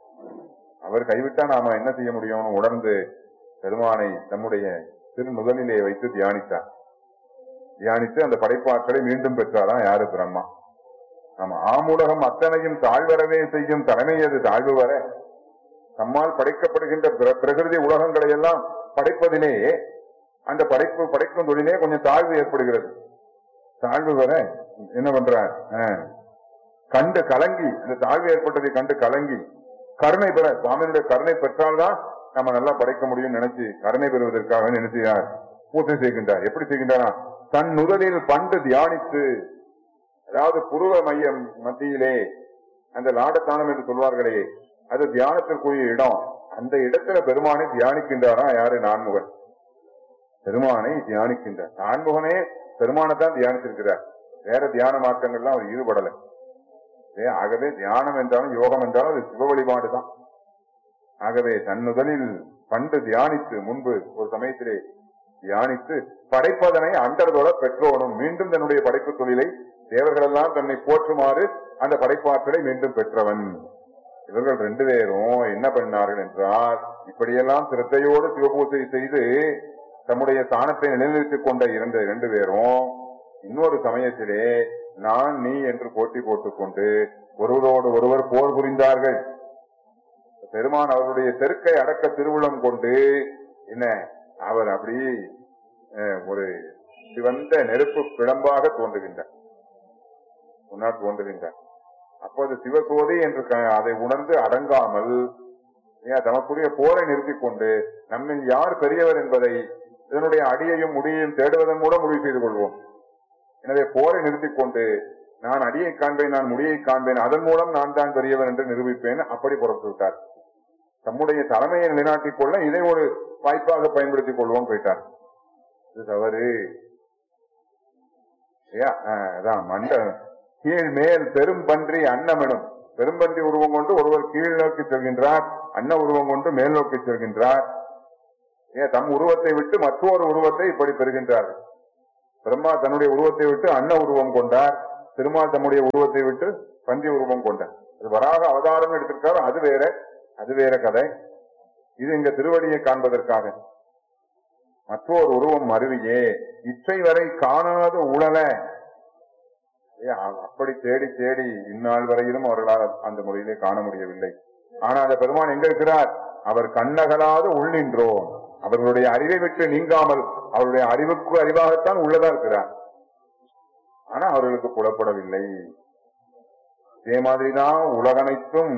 Speaker 2: அவர் கைவிட்டா நாம என்ன செய்ய முடியும்னு உணர்ந்து பெருமானை நம்முடைய திரு முதலிலே வைத்து தியானித்தார். தியானித்து அந்த படைப்பாற்றலை மீண்டும் பெற்றாராம் யாரு? பிரம்மா. ஆமா, ஆமுலகம் அத்தனையும் தாழ்வரவே செய்யும் தலைமை அது தாழ்வு வர. நம்மால் படைக்கப்படுகின்ற பிரகிருதி உலகங்களை எல்லாம் படைப்பதிலே அந்த படைப்பு படைக்கும் தொழிலே கொஞ்சம் தாழ்வு ஏற்படுகிறது. தாழ்வு வர என்ன பண்றார்? கண்டு கலங்கி, அந்த தாழ்வு ஏற்பட்டதை கண்டு கலங்கி கருணை பெற, சுவாமியுடைய கருணை பெற்றால்தான் நம்ம நல்லா படைக்க முடியும் நினைச்சு கருணை பெறுவதற்காக நினைச்சார், பூஜை செய்கின்றார். எப்படி செய்கின்றாரா? தன் முதலில் பண்டு தியானித்து, அதாவது புருவ மையம் மத்தியிலே அந்த லாடத்தானம் என்று சொல்வார்களே, அது தியானத்திற்குரிய இடம். அந்த இடத்துல பெருமானை தியானிக்கின்றாரா யாரு? நான்முகன். பெருமானை தியானிக்கின்றார். நான்முகனே பெருமானைத்தான் தியானித்திருக்கிறார், வேற தியான மாற்றங்கள்லாம் அவர் ஈடுபடல. ஆகவே தியானம் என்றாலும் யோகம் என்றாலும் அது சிவ வழிபாடுதான். ஆகவே தன் முதலில் பண்டு தியானித்து, முன்பு ஒரு சமயத்திலே தியானித்து படைப்பதனை அண்டர்தோட பெற்றோனும், மீண்டும் தன்னுடைய படைப்பு தொழிலை தேவர்கள் எல்லாம் தன்னை போற்றுமாறு அந்த படைப்பாற்றலை மீண்டும் பெற்றவன். இவர்கள் ரெண்டு பேரும் என்ன பண்ணார்கள் என்றால், இப்படியெல்லாம் சிரத்தையோடு சிவபூஜை செய்து தம்முடைய ஸ்தானத்தை நிலைநிறுத்திக் கொண்ட இரண்டு இரண்டு பேரும் இன்னொரு சமயத்திலே நான் நீ என்று போட்டி போட்டுக் கொண்டு ஒருவரோடு ஒருவர் போர் புரிந்தார்கள். பெருமான் அவருடைய தெருக்கை அடக்க திருவுளம் கொண்டு என்ன அவர் அப்படி ஒரு சிவந்த நெருப்பு பிளம்பாக தோன்றுகின்றார், முன்னால் தோன்றுகின்றார். அப்போது சிவசோதி என்று அதை உணர்ந்து அடங்காமல் தமக்குரிய போரை நிறுத்திக் கொண்டு நம்மில் யார் பெரியவர் என்பதை இதனுடைய அடியையும் முடியையும் தேடுவதன் மூலம் முடிவு செய்து கொள்வோம். எனவே போரை நிறுத்திக் கொண்டு நான் அடியை காண்பேன், நான் முடியை காண்பேன், அதன் மூலம் நான் தான் பெரியவர் என்று நிரூபிப்பேன், அப்படி புறப்பட்டு விட்டார். தம்முடைய தலைமையை நிலைநாட்டிக் கொள்ள இதை ஒரு வாய்ப்பாக பயன்படுத்திக் கொள்வோம் போயிட்டார். இது தவறு. அதான் மண்ட கீழ் மேல் பெரும் பன்றி அன்னமெனும், பெரும்பன்றி உருவம் கொண்டு ஒருவர் கீழ் நோக்கி செல்கின்றார், அன்ன உருவம் கொண்டு மேல் நோக்கி செல்கின்றார். ஏன் தம் உருவத்தை விட்டு மற்றொரு உருவத்தை இப்படி பெறுகின்றார்கள். பிரம்மா தன்னுடைய உருவத்தை விட்டு அன்ன உருவம் கொண்டார், திருமால் தம்முடைய உருவத்தை விட்டு பன்றி உருவம் கொண்டார். அது வராக அவதாரம் எடுத்திருக்காரு, அது வேற, அது வேற கதை. இது இங்க திருவடியை காண்பதற்காக. மற்றொரு உருவம் அருவியே இச்சை வரை காணாத உழல. அப்படி தேடி தேடி இந்நாள் வரையிலும் அவர்களால் அந்த முறையிலே காண முடியவில்லை. ஆனால் அந்த பெருமான் எங்க இருக்கிறார்? அவர் கண்ணகலாத உள்ளின்றோம். அவர்களுடைய அறிவை விட்டு நீங்காமல் அவருடைய அறிவுக்கு அறிவாகத்தான் உள்ளதா இருக்கிறார். ஆனா அவர்களுக்கு புலப்படவில்லை. இதே மாதிரிதான் உலகனைத்தும்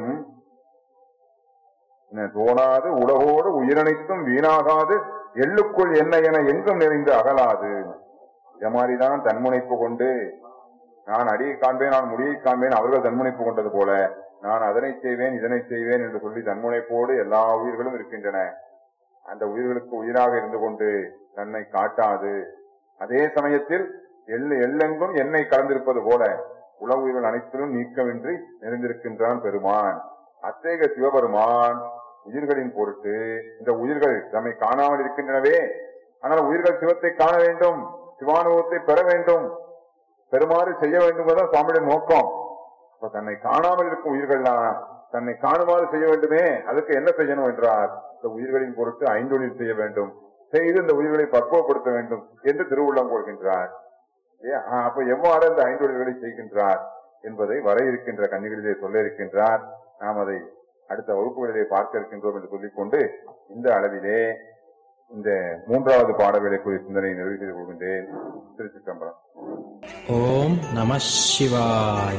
Speaker 2: தோணாது, உலகோடு உயிரனைத்தும் வீணாகாது, எள்ளுக்குள் என்ன என எங்கும் நிறைந்து அகலாது. இதே மாதிரிதான் தன்முனைப்பு கொண்டு நான் அடியை காண்பேன், நான் முடியை காண்பேன், அவர்கள் தன்முனைப்பு கொண்டது போல நான் அதனை செய்வேன் இதனை செய்வேன் என்று சொல்லி தன்முனைப்போடு எல்லா உயிர்களும் இருக்கின்றன. அந்த உயிர்களுக்கு உயிராக இருந்து கொண்டு தன்னை காட்டாது, அதே சமயத்தில் எள்ளு எள்ளெங்கும் எண்ணெய் கலந்திருப்பது போல உலக உயிர்கள் அனைத்திலும் நீக்கமின்றி நிறைந்திருக்கின்றான் பெருமான். அத்தேக சிவபெருமான் உயிர்களின் பொருட்டு இந்த உயிர்கள் தம்மை காணாமல் இருக்கின்றனவே, ஆனால் உயிர்கள் சிவத்தை காண வேண்டும், சிவானுபவத்தை பெற வேண்டும், பெருமாறு செய்ய வேண்டும் என்பதுதான் சுவாமியுடைய நோக்கம். இப்ப தன்னை காணாமல் இருக்கும் உயிர்கள்லாம் தன்னை காணுமாறு செய்ய வேண்டுமே, அதுக்கு என்ன செய்யணும் என்றார், இந்த உயிர்களின் பொருட்டு ஐந்தொழில் செய்ய வேண்டும், செய்து இந்த உயிர்களை பக்குவப்படுத்த வேண்டும் என்று திருவுள்ளம் கொள்கின்றார். அப்ப எவ்வாறு இந்த ஐந்தொழில்களை செய்கின்றார் என்பதை வர இருக்கின்ற கன்னிகளிலே சொல்ல இருக்கின்றார். நாம் அதை அடுத்த வகுப்புகளிலே பார்க்க இருக்கின்றோம் என்று சொல்லிக்கொண்டு இந்த அளவிலே இந்த மூன்றாவது பாடவேளை குறித்த சிந்தனையை நிறைவு செய்து கொள்கின்றேன். திருச்சிற்றம்பலம்.
Speaker 3: ஓம் நம சிவாய.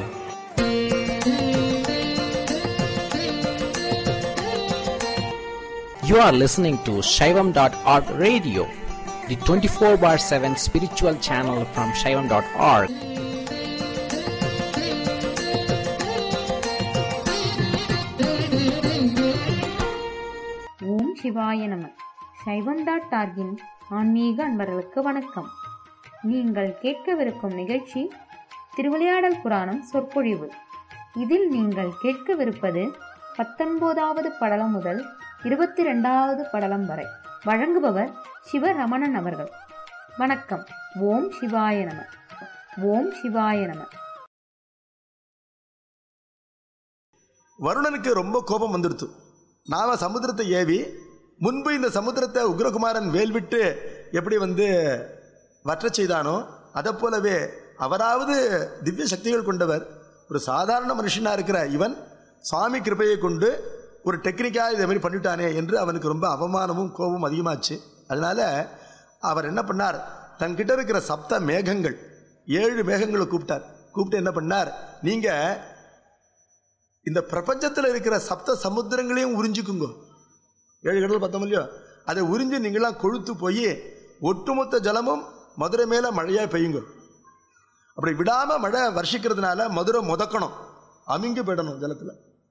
Speaker 3: You are listening to Shaivam dot org radio, the twenty-four bar seven spiritual channel from Shaivam dot org.
Speaker 1: ஓம் சிவாய நம. சைவம் டாட் ஆர்கின் ஆன்மீக அன்பர்களுக்கு வணக்கம்.
Speaker 4: நீங்கள் கேட்கவிருக்கும் நிகழ்ச்சி திருவிளையாடல் புராணம் சொற்பொழிவு. இதில் நீங்கள் கேட்கவிருப்பது பத்தொன்பதாவது படலம் முதல் இருபத்தி இரண்டாவது படலம் வரை. வழங்குபவர் சிவரமணன் அவர்கள். வணக்கம். ஓம் சிவாய நம. ஓம் சிவாய நம.
Speaker 5: வருணனுக்கு ரொம்ப கோபம் வந்துடுத்து. நாம சமுத்திரத்தை ஏவி முன்பு இந்த சமுத்திரத்தை உக்ரகுமாரன் வேல்விட்டு எப்படி வந்து வற்ற செய்தானோ அதை போலவே அவராவது திவ்ய சக்திகள் கொண்டவர், ஒரு சாதாரண மனுஷனா இருக்கிற இவன் சுவாமி கிருபையை கொண்டு ஒரு டெக்னிக்காக இதை மாதிரி பண்ணிட்டானே என்று அவனுக்கு ரொம்ப அவமானமும் கோபமும் அதிகமாச்சு. அதனால அவர் என்ன பண்ணார், தன்கிட்ட இருக்கிற சப்த மேகங்கள், ஏழு மேகங்களை கூப்பிட்டார். கூப்பிட்டு என்ன பண்ணார், நீங்க இந்த பிரபஞ்சத்தில் இருக்கிற சப்த சமுத்திரங்களையும் உறிஞ்சிக்குங்க. ஏழு கடல் பார்த்தோம் இல்லையோ, அதை உறிஞ்சி நீங்களாம் கொழுத்து போய் ஒட்டுமொத்த ஜலமும் மதுரை மேல மழையா பெய்யுங்க. அப்படி விடாம மழை வருஷிக்கிறதுனால மதுரை முதக்கணும், அமிங்கி போயிடணும் ஜலத்துல.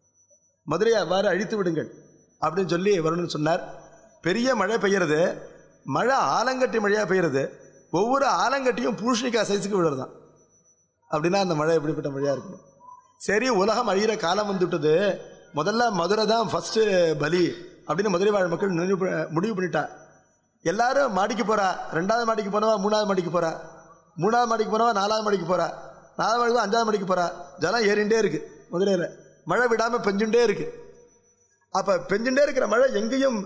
Speaker 5: மதுரையை அவ்வாறு அழித்து விடுங்கள் அப்படின்னு சொல்லி வருணன் சொன்னார். பெரிய மழை பெய்யறது, மழை ஆலங்கட்டி மழையா பெய்யறது, ஒவ்வொரு ஆலங்கட்டியும் பூஷணிக்காய் சைஸுக்கு விழுறதான். அப்படின்னா அந்த மழை எப்படிப்பட்ட மழையா இருக்கும். சரி, உலகம் அழிகிற காலம் வந்துவிட்டது, முதல்ல மதுரை தான் ஃபர்ஸ்ட் பலி அப்படின்னு மதுரை வாழ் மக்கள் முடிவு பண்ணிட்டா. எல்லாரும் மாடிக்கு போறா, ரெண்டாவது மாடிக்கு போனவா மூணாவது மாடிக்கு போறா, மூணாவது மாடிக்கு போனவா நாலாவது மாடிக்கு போறா, நாலாவது மாடிக்கு அஞ்சாவது மாடிக்கு போறா. ஜலம் ஏறிண்டே இருக்கு, மதுரையில் மழை விடாம பெஞ்சுட்டே இருக்கு. அப்ப பெஞ்சுட்டே இருக்கிற மழை எங்கேயும்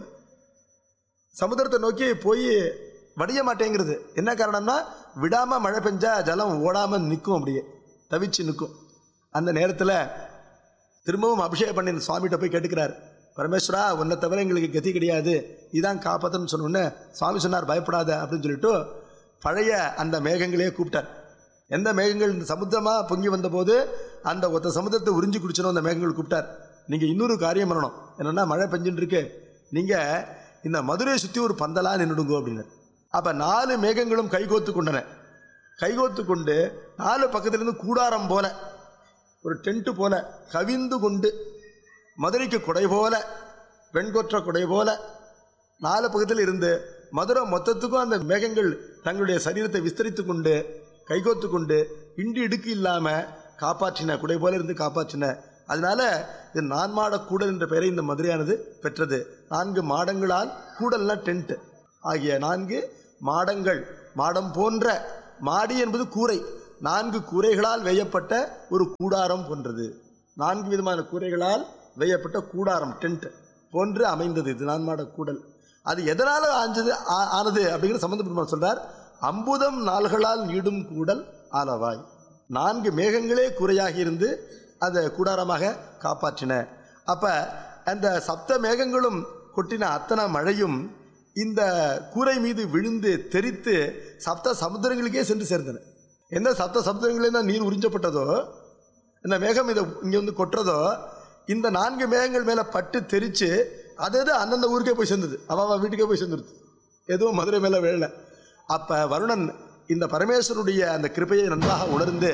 Speaker 5: சமுத்திரத்தை நோக்கி போய் வடிய மாட்டேங்கிறது. என்ன காரணம்னா, விடாம மழை பெஞ்சா ஜலம் ஓடாம நிற்கும், அப்படியே தவிச்சு நிற்கும். அந்த நேரத்தில் திரும்பவும் அபிஷேகம் பண்ணி சுவாமிகிட்ட போய் கேட்டுக்கிறார், பரமேஸ்வரா உன்னை தவிர எங்களுக்கு கதி கிடையாது, இதான் காப்பாத்தன்னு சொன்னோன்னு சுவாமி சொன்னார், பயப்படாத அப்படின்னு சொல்லிட்டு பழைய அந்த மேகங்களையே கூப்பிட்டார். எந்த மேகங்கள் இந்த சமுத்திரமா பொங்கி வந்த போது அந்த ஒத்த சமுத்திரத்தை உறிஞ்சி குடிச்சனும் அந்த மேகங்கள் கூப்பிட்டார். நீங்க இன்னொரு காரியம் பண்ணணும், என்னன்னா மழை பெஞ்சுட்டு இருக்கு, நீங்க இந்த மதுரையை சுற்றி ஒரு பந்தலா நின்றுடுங்க அப்படின்னு. அப்ப நாலு மேகங்களும் கைகோத்து கொண்டன. கைகோத்து கொண்டு நாலு பக்கத்திலிருந்து கூடாரம் போல ஒரு டென்ட் போல கவிந்து கொண்டு மதுரைக்கு கொடை போல, வெண்கொற்ற கொடை போல நாலு பக்கத்தில் இருந்து மதுரை மொத்தத்துக்கும் அந்த மேகங்கள் தங்களுடைய சரீரத்தை விஸ்தரித்து கொண்டு கைகோத்து கொண்டு இண்டு இடுக்கு இல்லாம காப்பாற்றின, குடை போல இருந்து காப்பாற்றின. அதனால இது நான்மாட கூடல் என்ற பெயரை இந்த மதுரையானது பெற்றது. நான்கு மாடங்களால், கூடல்னா டென்ட் ஆகிய நான்கு மாடங்கள், மாடம் போன்ற, மாடி என்பது கூரை, நான்கு கூரைகளால் வேயப்பட்ட ஒரு கூடாரம் போன்றது. நான்கு விதமான கூரைகளால் வேயப்பட்ட கூடாரம், டென்ட் போன்று அமைந்தது இது நான்மாட கூடல். அது எதனால ஆஞ்சது ஆனது அப்படிங்கிற சம்பந்தப்பட்ட சொல்றார். அம்புதம் நாள்களால் நீடும் கூடல் ஆலவாய். நான்கு மேகங்களே கூரையாகி இருந்து அதை கூடாரமாக காப்பாற்றின. அப்ப அந்த சப்த மேகங்களும் கொட்டின அத்தனை மழையும் இந்த கூரை மீது விழுந்து தெரித்து சப்த சமுத்திரங்களுக்கே சென்று சேர்ந்தன. எந்த சப்த சமுத்திரங்களே தான் நீர் உறிஞ்சப்பட்டதோ, இந்த மேகம் இதை இங்க வந்து கொட்டுறதோ, இந்த நான்கு மேகங்கள் மேல பட்டு தெரிச்சு அது அந்தந்த ஊருக்கே போய் சேர்ந்தது, அவன் வீட்டுக்கே போய் சேர்ந்துருது, எதுவும் மதுரை மேல விழல. அப்ப வருணன் இந்த பரமேஸ்வருடைய அந்த கிருபையை நன்றாக உணர்ந்து,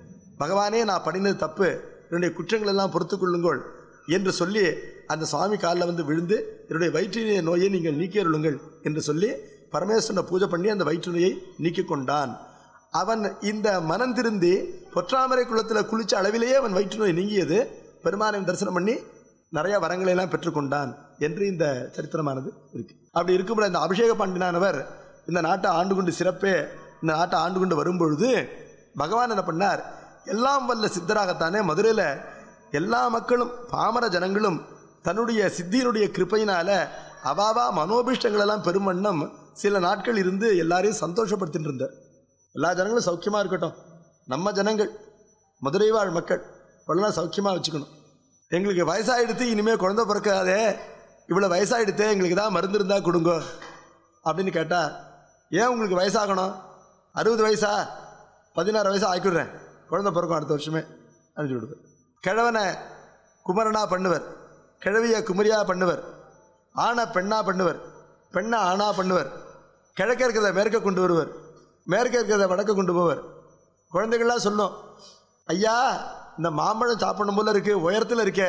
Speaker 5: பகவானே நான் பண்ணினது தப்பு, என்னுடைய குற்றங்கள் எல்லாம் பொறுத்துக் கொள்ளுங்கள் என்று சொல்லி அந்த சுவாமி காலில் வந்து விழுந்து என்னுடைய வயிற்று நோயை நீங்கள் நீக்கியருளுங்கள் என்று சொல்லி பரமேஸ்வரனை பூஜை பண்ணி அந்த வயிற்று நோயை நீக்கி கொண்டான். அவன் இந்த மனம் திருந்தி பொற்றாமரை குளத்தில் குளிச்ச அளவிலேயே அவன் வயிற்று நோய் நீங்கியது. பெருமானை தரிசனம் பண்ணி நிறைய வரங்களை எல்லாம் பெற்றுக்கொண்டான் என்று இந்த சரித்திரமானது இருக்கு. அப்படி இருக்கும்போது இந்த அபிஷேக பாண்டியனானவர் இந்த நாட்டை ஆண்டு கொண்டு சிறப்பே இந்த நாட்டை ஆண்டு கொண்டு வரும்பொழுது பகவான் என்ன பண்ணார், எல்லாம் வல்ல சித்தராகத்தானே மதுரையில் எல்லா மக்களும் பாமர ஜனங்களும் தன்னுடைய சித்தியினுடைய கிருப்பையினால அவாவா மனோபிஷ்டங்கள் எல்லாம் பெரும் வண்ணம் சில நாட்கள் இருந்து எல்லாரையும் சந்தோஷப்படுத்திட்டு இருந்தார். எல்லா ஜனங்களும் சௌக்கியமா இருக்கட்டும், நம்ம ஜனங்கள் மதுரை வாழ் மக்கள் எல்லாம் சௌக்கியமா வச்சுக்கணும், எங்களுக்கு வயசாயிடுத்து இனிமே குழந்தை பிறக்காதே, இவ்வளவு வயசாயிடுத்தே, எங்களுக்கு தான் மருந்து இருந்தா கொடுங்க அப்படின்னு கேட்டா, ஏன் உங்களுக்கு வயசாகணும், அறுபது வயசா பதினாறு வயசா ஆக்கிடுறேன், குழந்தை பிறக்கும் அடுத்த வருஷமே அனுப்பிச்சு விடுவார். கிழவனை குமரனா பண்ணுவர், கிழவிய குமரியா பண்ணுவர், ஆணை பெண்ணா பண்ணுவர், பெண்ணை ஆணா பண்ணுவர், கிழக்க இருக்கிறத மேற்க கொண்டு வருவர், மேற்க இருக்கிறத வடக்க கொண்டு போவர். குழந்தைகள்லாம் சொல்லும், ஐயா இந்த மாம்பழம் சாப்பிடணும் போல இருக்கு, உயரத்தில் இருக்க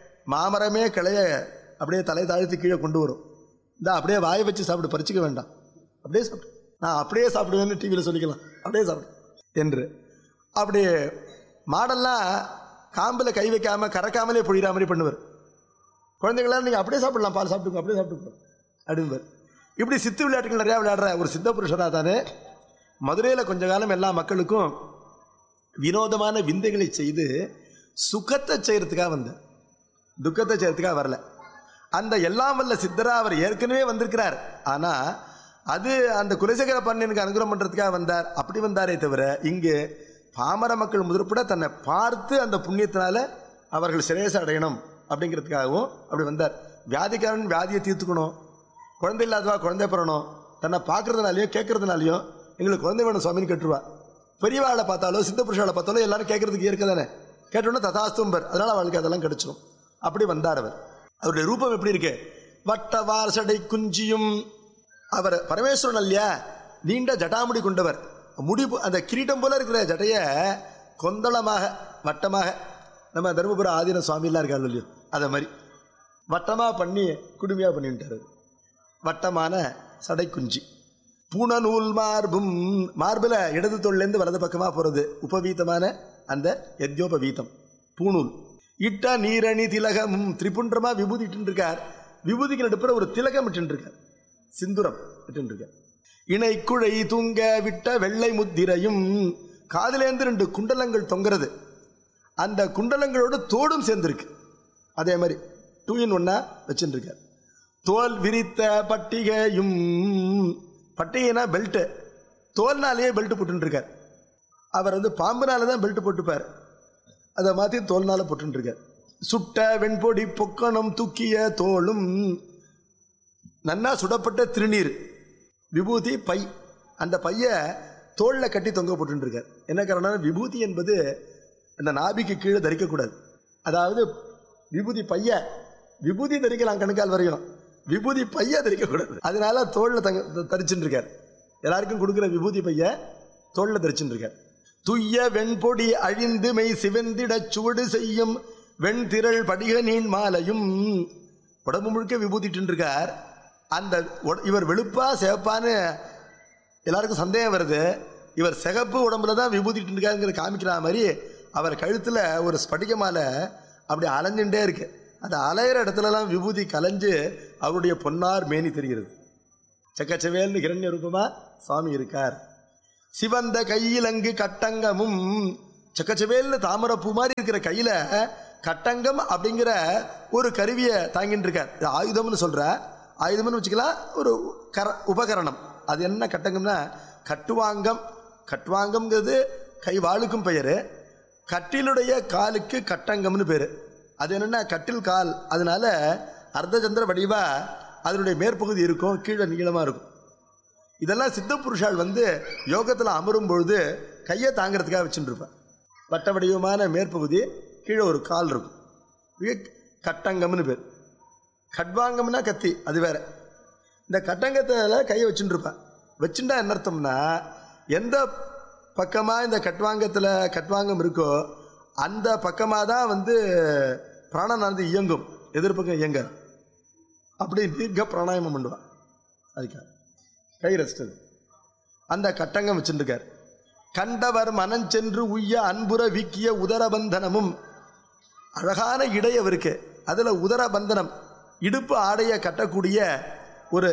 Speaker 5: மாமரமே கிளைய அப்படியே தலை தாழ்த்தி கீழே கொண்டு வரும், இந்த அப்படியே வாயை வச்சு சாப்பிடு, பறிச்சுக்க வேண்டாம், அப்படியே சாப்பிடு, நான் அப்படியே சாப்பிடுவேன்னு டிவியில் சொல்லிக்கலாம், அப்படியே சாப்பிடு என்று. அப்படி மாடெல்லாம் காம்பில் கை வைக்காம கறக்காமலே பொழிகிற மாதிரி பண்ணுவார். குழந்தைங்களாம் நீங்கள் அப்படியே சாப்பிடலாம், பால் சாப்பிட்டுக்கோ, அப்படியே சாப்பிட்டுக்கோ அப்படின்பார். இப்படி சித்து விளையாட்டுகள் நிறையா விளையாடுற ஒரு சித்த புருஷராக தானே மதுரையில் கொஞ்ச காலம் எல்லா மக்களுக்கும் வினோதமான விந்தைகளை செய்து சுகத்தை செய்யறதுக்காக வந்தார், துக்கத்தை செய்யறதுக்காக வரல. அந்த எல்லாம் வல்ல சித்தரா அவர் ஏற்கனவே வந்திருக்கிறார். ஆனால் அது அந்த குலசேகர பாண்டியனுக்கு அனுகிரகம் பண்ணுறதுக்காக வந்தார். அப்படி வந்தாரே தவிர இங்கு பாமர மக்கள் முதற்பட தன்னை பார்த்து அந்த புண்ணியத்தினால அவர்கள் சிரேச அடையணும் அப்படிங்கிறதுக்காகவும் அப்படி வந்தார். வியாதிக்காரன் வியாதியை தீர்த்துக்கணும், குழந்தை இல்லாதவா குழந்தை பெறணும், தன்னை பார்க்கறதுனாலையும் கேட்கறதுனாலையும் எங்களுக்கு குழந்தை வேணும் சுவாமின்னு கேட்டுருவா. பெரியவாளை பார்த்தாலோ சித்த புருஷாவை பார்த்தாலோ எல்லாரும் கேட்கறதுக்கு இருக்க தானே, கேட்டோன்னா ததாஸ்தும்பர், அதனால அவளுக்கு அதெல்லாம் கிடைச்சிடும். அப்படி வந்தார் அவர். அவருடைய ரூபம் எப்படி இருக்கு? வட்டவார் சடை குஞ்சியும். அவர் பரமேஸ்வரன் இல்லையா, நீண்ட ஜட்டாமுடி கொண்டவர். முடி அந்த கிரீட்டம் போல இருக்கிற ஜட்டைய கொந்தளமாக வட்டமாக, நம்ம தருமபுர ஆதீன சுவாமிலாம் இருக்காரு இல்லையோ அதை மாதிரி வட்டமாக பண்ணி குடுமையாக பண்ணிட்டாரு. வட்டமான சடை குஞ்சி. பூணநூல் மார்பும், மார்பில் இடது தோல்லேருந்து வலது பக்கமாக போகிறது உபவீதமான அந்த யத்யோபவீதம் பூணூல். இட்ட நீரணி திலகமும், திரிபுன்றமா விபூதி இட்டு இருக்கார். விபூதிக்கு நடுப்புற ஒரு திலகம் இட்டு இருக்கார், சிந்துரம் இட்டு இருக்கார். இணை குழை தூங்க விட்ட வெள்ளை முத்திரையும், காதிலேந்து ரெண்டு குண்டலங்கள் தொங்குறது, அந்த குண்டலங்களோடு தோடும் சேர்ந்துருக்கு. அதே மாதிரி டூ இன் ஒன்னா வச்சுட்டு இருக்கார். தோல் விரித்த பட்டிகையும், பட்டிகைனா பெல்ட்டு, தோல்னாலேயே பெல்ட் போட்டு இருக்கார். அவர் வந்து பாம்புனால தான் பெல்ட் போட்டுப்பார், அதை மாற்றி தோல்னால போட்டு இருக்கார். சுட்ட வெண்பொடி பொக்கணம் தூக்கிய தோளும், நன்னா சுடப்பட்ட திருநீர் விபூதி பை, அந்த பைய தோளில் கட்டி தொங்க போட்டு இருக்கார். என்ன காரணம்? விபூதி என்பது அந்த நாபிக்கு கீழே தரிக்கக்கூடாது. அதாவது விபூதி பைய, விபூதி தரிக்கலாம் கணுக்கால் வரையும், விபூதி பைய தரிக்கக்கூடாது. அதனால தோளில் தங்க தரிச்சுட்டு இருக்கார். எல்லாருக்கும் கொடுக்குற விபூதி பைய தோளில் தரிச்சுட்டு இருக்கார். துய்ய வெண்பொடி அழிந்து மெய் சிவந்திட சுவடு செய்யும் வெண்திரள் படிக நீன் மாலையும், உடம்பு முழுக்க விபூதிட்டு இருக்கார். அந்த இவர் வெளுப்பா சிவப்பான்னு எல்லாருக்கும் சந்தேகம் வருது. இவர் சிகப்பு உடம்புல தான் விபூதிட்டு இருக்காருங்கிற காமிக்கிற மாதிரி அவர் கழுத்தில் ஒரு ஸ்படிக மாலை அப்படி அலைஞ்சுட்டே இருக்கு. அந்த அலையிற இடத்துலலாம் விபூதி கலைஞ்சு அவருடைய பொன்னார் மேனி தெரிகிறது. சக்கச்சவேல்னு இரண்ய ரூபமா சுவாமி இருக்கார். சிவந்த கையிலங்கு கட்டங்கமும், சக்கச்சவேல்னு தாமரப்பூ மாதிரி இருக்கிற கையில கட்டங்கம் அப்படிங்கிற ஒரு கருவியை தாங்கிட்டு இருக்கார். ஆயுதம்னு சொல்ற, ஆயுதம்னு வச்சுக்கலாம், ஒரு கர உபகரணம். அது என்ன கட்டங்கம்னா கட்டுவாங்கம். கட்டுவாங்கம்ங்கிறது கை வாளுக்கும் பெயரு, கட்டிலுடைய காலுக்கு கட்டங்கம்னு பேரு. அது என்னன்னா கட்டில் கால், அதனால அர்த்தச்சந்திர வடிவா அதனுடைய மேற்பகுதி இருக்கும், கீழே நீளமா இருக்கும். இதெல்லாம் சித்த புருஷால் வந்து யோகத்தில் அமரும் பொழுது கையை தாங்கிறதுக்காக வச்சுட்டு இருப்பார். வட்ட வடிவமான மேற்பகுதி, கீழே ஒரு கால் இருக்கும், கட்டங்கம்னு பேர். கட்வாங்கம்னா கத்தி, அது வேற. இந்த கட்டங்கத்தில் கையை வச்சுட்டு இருப்பார். வச்சுட்டா என்ன அர்த்தம்னா, எந்த பக்கமாக இந்த கட்வாங்கத்தில் கட்வாங்கம் இருக்கோ அந்த பக்கமாக தான் வந்து பிராணனானது இயங்கும், எதிர்பக்கம் இயங்க. அப்படி தீர்க்க பிராணாயாமம் பண்ணுவான். அதுக்காக கை ரெஸ்ட். அந்த கட்டங்கம் வச்சுருக்கார். கண்டவர் மனஞ்சென்று உய்ய அன்புற வீக்கிய உதரபந்தனமும், அழகான இடை அவருக்கு. அதில் உதரபந்தனம், இடுப்பு ஆடையை கட்டக்கூடிய ஒரு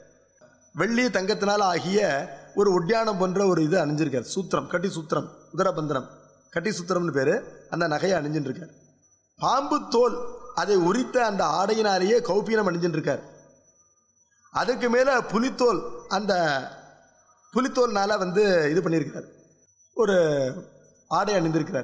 Speaker 5: வெள்ளி தங்கத்தினால் ஆகிய ஒரு ஒட்டியானம் போன்ற ஒரு இது அணிஞ்சிருக்கார். சூத்திரம், கட்டி சூத்திரம், உதரபந்தனம், கட்டி சூத்திரம்னு பேரு. அந்த நகையை அணிஞ்சுட்டு இருக்கார். பாம்பு தோல் அதை உரித்த அந்த ஆடையினாலேயே கௌபீனம் அணிஞ்சுட்டு இருக்கார். அதுக்கு மேல புலித்தோல், அந்த புலித்தோல்னால வந்து இது பண்ணியிருக்கார், ஒரு ஆடை அணிந்திருக்கிறார்.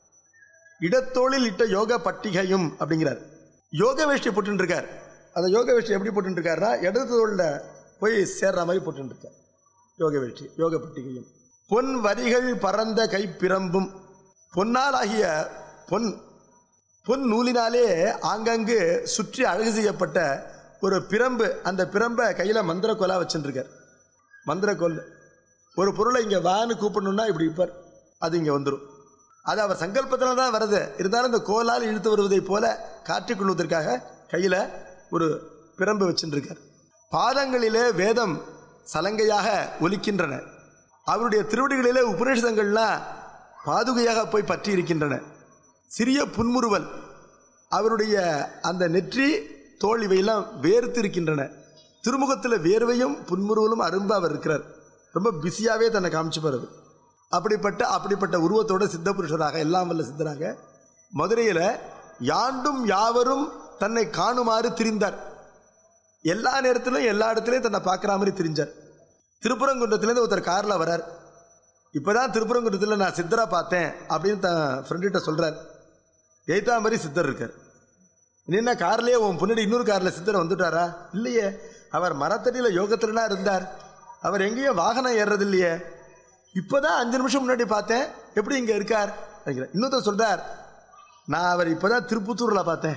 Speaker 5: இடத்தோளில் இட்ட யோக பட்டிகையும் அப்படிங்கிறார். யோக வேஷ்டி போட்டு இருக்கார். அந்த யோக வேஷ்டி எப்படி போட்டு இருக்காருன்னா இடது தோளில் போய் சேர்ற மாதிரி போட்டு இருக்கார் யோக வேஷ்டி, யோக பட்டிகையும். பொன் வரிகள் பறந்த கைப்பிரம்பும், பொன்னால் ஆகிய பொன் பொன் நூலினாலே ஆங்கங்கு சுற்றி அழகு செய்யப்பட்ட ஒரு பிரம்பு. அந்த பிரம்பை கையில் மந்திரக்கோலா வச்சுருக்கார். மந்திரக்கோல், ஒரு பொருளை இங்கே வான்னு கூப்பிடணும்னா இப்படி இருப்பார், அது இங்கே வந்துடும். அது அவர் சங்கல்பத்தில் தான் வருது. இருந்தாலும் இந்த கோலால் இழுத்து வருவதை போல காற்றிக்கொள்வதற்காக கையில் ஒரு பிரம்பு வச்சுருக்கார். பாதங்களிலே வேதம் சலங்கையாக ஒலிக்கின்றன. அவருடைய திருவடிகளிலே உபநிஷதங்கள்லாம் பாதுகையாக போய் பற்றி இருக்கின்றன. சிறிய புன்முறுவல், அவருடைய அந்த நெற்றி தோல் இவையெல்லாம் வேர்த்து இருக்கின்றன. திருமுகத்தில் வேர்வையும் புன்முறுவலும் அரும்ப அவர் இருக்கிறார். ரொம்ப பிஸியாகவே தன்னை காமிச்சு போகிறது. அப்படிப்பட்ட அப்படிப்பட்ட உருவத்தோட சித்த புருஷராக எல்லாம் வல்ல சித்தராக மதுரையில் யாண்டும் யாவரும் தன்னை காணுமாறு திரிந்தார். எல்லா நேரத்திலும் எல்லா இடத்துலையும் தன்னை பார்க்குற மாதிரி திரிஞ்சார். திருப்பரங்குன்றத்துலேருந்து ஒருத்தர் காரில் வரார். இப்போதான் திருப்பரங்குன்றத்தில் நான் சித்தரை பார்த்தேன் அப்படின்னு தன் ஃப்ரெண்டுகிட்ட சொல்கிறார். எய்தா மாதிரி சித்தர் இருக்கார். என்ன கார்லேயே உன் பின்னாடி இன்னொரு காரில் சித்தரை வந்துட்டாரா? இல்லையே, அவர் மரத்தடியில் யோகத்துலனா இருந்தார். அவர் எங்கேயும் வாகனம் ஏறுறது இல்லையே. இப்போதான் அஞ்சு நிமிஷம் முன்னாடி பார்த்தேன், எப்படி இங்கே இருக்கார்? இன்னொருத்தர் சொல்கிறார், நான் அவர் இப்போதான் திருப்புத்தூரில் பார்த்தேன்.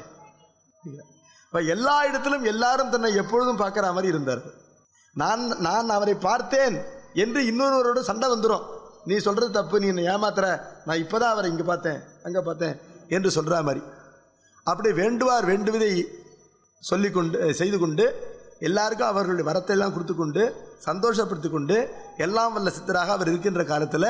Speaker 5: இப்போ எல்லா இடத்திலும் எல்லாரும் தன்னை எப்பொழுதும் பார்க்குற மாதிரி இருந்தார். நான் நான் அவரை பார்த்தேன் என்று இன்னொருவரோட சண்டை வந்துடும். நீ சொல்கிறது தப்பு, நீ என்னை ஏமாத்துற, நான் இப்போ தான் அவரை இங்கே பார்த்தேன் அங்கே பார்த்தேன் என்று சொல்கிற மாதிரி. அப்படி வேண்டுவார் வேண்டுவதை சொல்லி கொண்டு செய்து கொண்டு எல்லாருக்கும் அவர்களுடைய வரத்தை எல்லாம் கொடுத்து கொண்டு சந்தோஷப்படுத்தி கொண்டு எல்லாம் வல்ல சித்தராக அவர் இருக்கின்ற காலத்தில்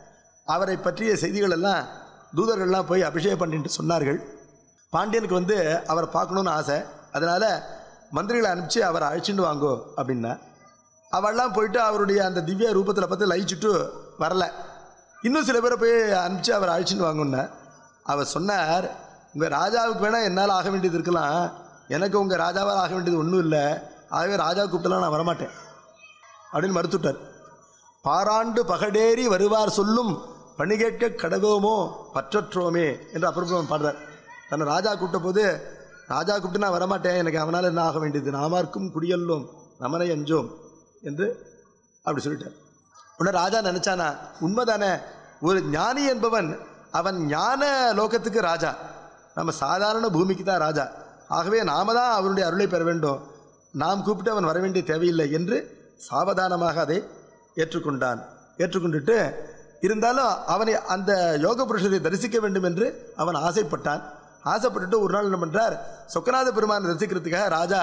Speaker 5: அவரை பற்றிய செய்திகள் எல்லாம் தூதர்கள்லாம் போய் அபிஷேகம் பண்ணிட்டு சொன்னார்கள். பாண்டியனுக்கு வந்து அவரை பார்க்கணுன்னு ஆசை. அதனால் மந்திரிகளை அனுப்பிச்சு அவரை அழைச்சிட்டு வாங்கோ அப்படின்னா அவெல்லாம் போயிட்டு அவருடைய அந்த திவ்ய ரூபத்தில் பார்த்து லயிச்சுட்டு வரல. இன்னும் சில பேரை போய் அனுப்பிச்சு அவரை அழைச்சிட்டு வாங்கன்னு அவர் சொன்னார், உங்கள் ராஜாவுக்கு வேணால் என்னால் ஆக வேண்டியது இருக்கலாம், எனக்கு உங்கள் ராஜாவால் ஆக வேண்டியது ஒன்றும் இல்லை, ஆகவே ராஜா கூப்பிட்டலாம் நான் வரமாட்டேன் அப்படின்னு மறுத்துட்டார். பாராண்டு பகடேறி வருவார் சொல்லும் பணிகேட்க கடவோமோ பற்றற்றோமே என்று அப்புறம் பாடுறார். தன்னை ராஜா கூப்பிட்ட போது, ராஜா கூப்பிட்டு நான் வரமாட்டேன், எனக்கு அவனால் என்ன ஆக வேண்டியது, நாமார்க்கும் குடியல்லோம் நமனை அஞ்சோம் என்று அப்படி சொல்லிட்டார். உடனே ராஜா நினைச்சானா, உண்மைதானே, ஒரு ஞானி என்பவன் அவன் ஞான லோகத்துக்கு ராஜா, நம்ம சாதாரண பூமிக்கு தான் ராஜா, ஆகவே நாம தான் அவருடைய அருளை பெற வேண்டும், நாம் கூப்பிட்டு அவன் வர வேண்டிய தேவையில்லை என்று சாவதானமாக அதை ஏற்றுக்கொண்டான். ஏற்றுக்கொண்டுட்டு இருந்தாலும் அவனை அந்த யோக புருஷரை தரிசிக்க வேண்டும் என்று அவன் ஆசைப்பட்டான். ஆசைப்பட்டுட்டு ஒரு நாள் என்ன பண்ணுறார், சொக்கநாத பெருமானை தரிசிக்கிறதுக்காக ராஜா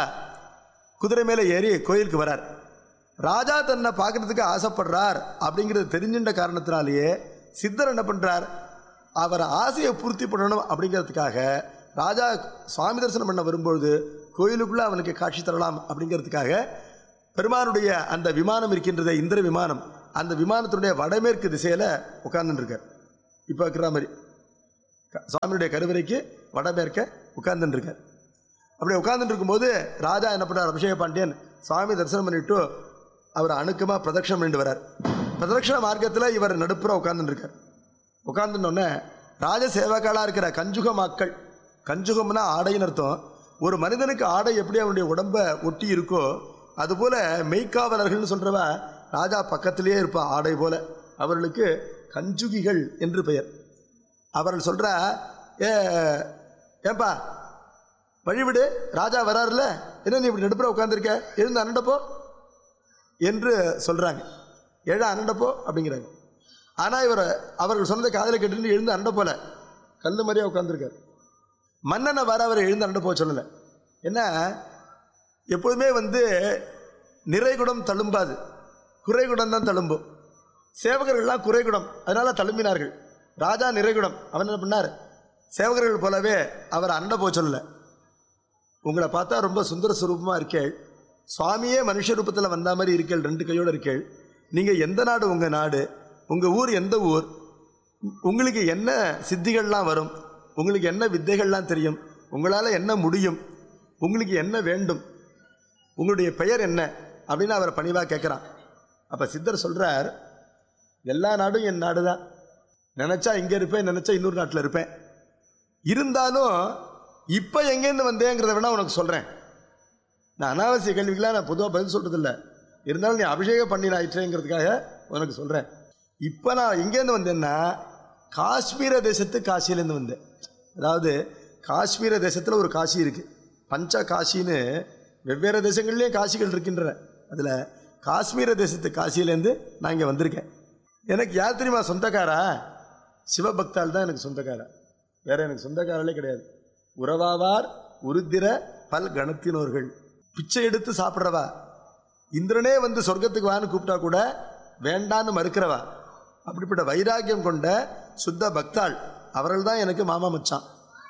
Speaker 5: குதிரை மேலே ஏறி கோயிலுக்கு வரார். ராஜா தன்னை பார்க்கறதுக்கு ஆசைப்படுறார் அப்படிங்கிறது தெரிஞ்சின்ற காரணத்தினாலேயே சித்தர் என்ன பண்ணுறார், அவர் ஆசையை பூர்த்தி பண்ணணும் அப்படிங்கிறதுக்காக ராஜா சுவாமி தரிசனம் பண்ண வரும்பொழுது கோயிலுக்குள்ளே அவனுக்கு காட்சி தரலாம் அப்படிங்கிறதுக்காக பெருமானுடைய அந்த விமானம் இருக்கின்றத, இந்திர விமானம், அந்த விமானத்தினுடைய வடமேற்கு திசையில் உட்கார்ந்துருக்கார். இப்போ இருக்கிற மாதிரி சுவாமியுடைய கருவறைக்கு வடமேற்க உட்கார்ந்துருக்கார். அப்படி உட்கார்ந்துட்டு இருக்கும்போது ராஜா என்ன பண்ணார், அபிஷேக பாண்டியன் சுவாமி தரிசனம் பண்ணிட்டு அவர் அணுக்கமாக பிரதட்சணம் பண்ணிட்டு வரார். பிரதட்சண மார்க்கத்தில் இவர் நடுப்புற உட்கார்ந்துருக்கார். உட்கார்ந்துன்னொன்னே ராஜ சேவகாலாக இருக்கிற கஞ்சுக மாக்கள், கஞ்சுகம்னா ஆடைன்னு அர்த்தம், ஒரு மனிதனுக்கு ஆடை எப்படி அவனுடைய உடம்பை ஒட்டி இருக்கோ அதுபோல் மெய்க்காவலர்கள்னு சொல்கிறவ ராஜா பக்கத்திலேயே இருப்பா ஆடை போல, அவர்களுக்கு கஞ்சுகிகள் என்று பெயர். அவர்கள் சொல்கிற, ஏ ஏன்பா வழிவிடு, ராஜா வராருல்ல, என்ன நீ இப்படி நடுப்புற உட்காந்துருக்க, எழுந்து அண்ணண்டப்போ என்று சொல்கிறாங்க. ஏழா அண்ணண்டப்போ அப்படிங்கிறாங்க. ஆனால் இவர் அவர்கள் சொன்னதை காதில் கேட்டு எழுந்து அண்ட போல கல் மாதிரியாக உட்காந்துருக்கார். மன்னனை வர அவர் எழுந்து அண்ட போக சொல்லலை. என்ன, எப்போதுமே வந்து நிறைகுடம் தழும்பாது, குறைகுடம் தான் தழும்பும். சேவகர்கள்லாம் குறைகுடம், அதனால தழும்பினார்கள். ராஜா நிறைகுடம், அவன் என்ன பண்ணார், சேவகர்கள் போலவே அவர் அண்ட போக சொல்லலை. உங்களை பார்த்தா ரொம்ப சுந்தர சுரூபமாக இருக்கேள், சுவாமியே மனுஷ ரூபத்தில் வந்த மாதிரி இருக்கேள், ரெண்டு கையோடு இருக்கேள், நீங்கள் எந்த நாடு, உங்கள் நாடு, உங்கள் ஊர் எந்த ஊர், உங்களுக்கு என்ன சித்திகள்லாம் வரும், உங்களுக்கு என்ன வித்தைகள்லாம் தெரியும், உங்களால் என்ன முடியும், உங்களுக்கு என்ன வேண்டும், உங்களுடைய பெயர் என்ன அப்படின்னு அவரை பணிவாக கேட்குறான். அப்போ சித்தர் சொல்கிறார், எல்லா நாடும் என் நாடு தான், நினச்சா இங்கே இருப்பேன், நினச்சா இன்னொரு நாட்டில் இருப்பேன், இருந்தாலும் இப்போ எங்கேருந்து வந்தேங்கிறத வேணால் உனக்கு சொல்கிறேன். நான் அனாவசிய கேள்விக்கெலாம் நான் பொதுவாக பதில் சொல்கிறதில்ல, இருந்தாலும் நீ அபிஷேகம் பண்ணி ஆயிற்றேங்கிறதுக்காக உனக்கு சொல்கிறேன். இப்போ நான் எங்கேருந்து வந்தேன்னா காஷ்மீர தேசத்து காசியிலேருந்து வந்தேன். அதாவது காஷ்மீர தேசத்தில் ஒரு காசி இருக்குது, பஞ்ச காசின்னு வெவ்வேறு தேசங்கள்லேயும் காசிகள் இருக்கின்றன. அதில் காஷ்மீர தேசத்து காசியிலேருந்து நான் இங்கே வந்திருக்கேன். எனக்கு யார் தெரியுமா சொந்தக்காரா, சிவபக்தால் தான் எனக்கு சொந்தக்காரா, வேறு எனக்கு சொந்தக்காரர்களே கிடையாது. உறவாவார் உருத்திர பல் கணத்தினோர்கள், பிச்சை எடுத்து சாப்பிட்றவா, இந்திரனே வந்து சொர்க்கத்துக்கு வான்னு கூப்பிட்டா கூட வேண்டான்னு மறுக்கிறவா, அப்படிப்பட்ட வைராக்கியம் கொண்ட சுத்த பக்தாள் அவர்கள் தான் எனக்கு மாமா மச்சான்.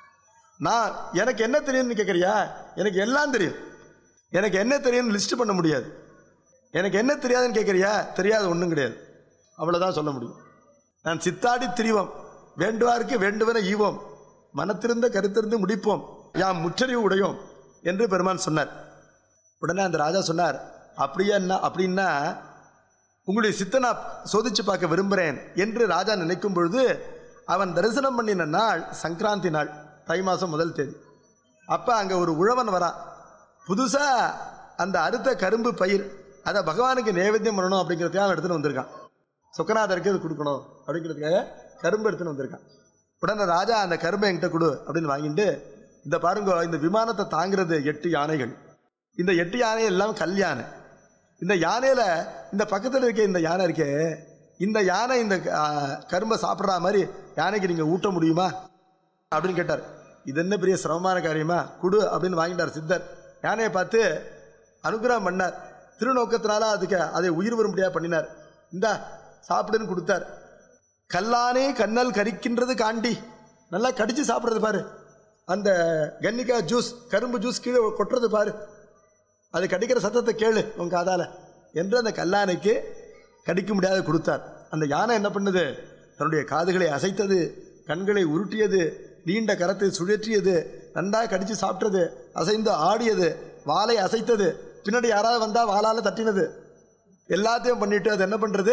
Speaker 5: நான் எனக்கு என்ன தெரியும்னு கேட்குறியா? எனக்கு எல்லாம் தெரியும். எனக்கு என்ன தெரியும்னு லிஸ்ட் பண்ண முடியாது. எனக்கு என்ன தெரியாதுன்னு கேட்குறியா? தெரியாது, ஒன்றும் கிடையாது, அவ்வளோதான் சொல்ல முடியும். நான் சித்தாடி திரிவோம், வேண்டுவாருக்கு வேண்டுவன ஈவோம், மனத்திருந்த கருத்திருந்து முடிப்போம், யாம் முற்றறிவு உடையோம் என்று பெருமான் சொன்னார். உடனே அந்த ராஜா சொன்னார், அப்படியா என்ன அப்படின்னா உங்களுடைய சித்தனை சோதிச்சு பார்க்க விரும்புகிறேன் என்று ராஜா நினைக்கும் பொழுது அவன் தரிசனம் பண்ணின நாள் சங்கராந்தி நாள், தை மாதம் முதல் தேதி. அப்போ அங்கே ஒரு உழவன் வரான். புதுசாக அந்த அறுத்த கரும்பு பயிர் அதை பகவானுக்கு நைவேத்தியம் பண்ணணும் அப்படிங்கிறதுக்காக அவன் எடுத்துன்னு வந்திருக்கான். சொக்கநாதருக்கு அது கொடுக்கணும் அப்படிங்கிறதுக்காக கரும்பு எடுத்துன்னு வந்திருக்கான். உடனே ராஜா அந்த கரும்பை என்கிட்ட கொடு அப்படின்னு வாங்கிட்டு, இந்த பாருங்க, இந்த விமானத்தை தாங்கிறது எட்டு யானைகள். இந்த எட்டு யானை எல்லாம் கல் யானை. இந்த யானையில் இந்த பக்கத்தில் இருக்க இந்த யானை இருக்கே, இந்த யானை இந்த கரும்பை சாப்பிட்ற மாதிரி யானைக்கு நீங்கள் ஊட்ட முடியுமா அப்படின்னு கேட்டார். இது என்ன பெரிய சிரமமான காரியமா, குடு அப்படின்னு வாங்கிட்டார் சித்தர். யானையை பார்த்து அனுகிரகம் பண்ணார். திருநோக்கத்தினால அதுக்கு அதை உயிர் வரும்படியாக பண்ணினார். இந்தா சாப்பிடுன்னு கொடுத்தார். கல்லானே கண்ணல் கரிக்கின்றது காண்டி, நல்லா கடிச்சு சாப்பிட்றது பாரு. அந்த கன்னிக்காய் ஜூஸ், கரும்பு ஜூஸ் கீழே கொட்டுறது பாரு, அது கடிக்கிற சத்தத்தை கேளு உங்க காதால என்று அந்த கல்லானைக்கு கடிக்க முடியாத கொடுத்தார். அந்த யானை என்ன பண்ணுது? தன்னுடைய காதுகளை அசைத்தது, கண்களை உருட்டியது, நீண்ட கரத்தை சுழற்றியது, நன்றாக கடிச்சு சாப்பிட்டது, அசைந்து ஆடியது, வாளை அசைத்தது, பின்னாடி யாராவது வந்தா வாளால தட்டினது, எல்லாத்தையும் பண்ணிட்டு அது என்ன பண்றது?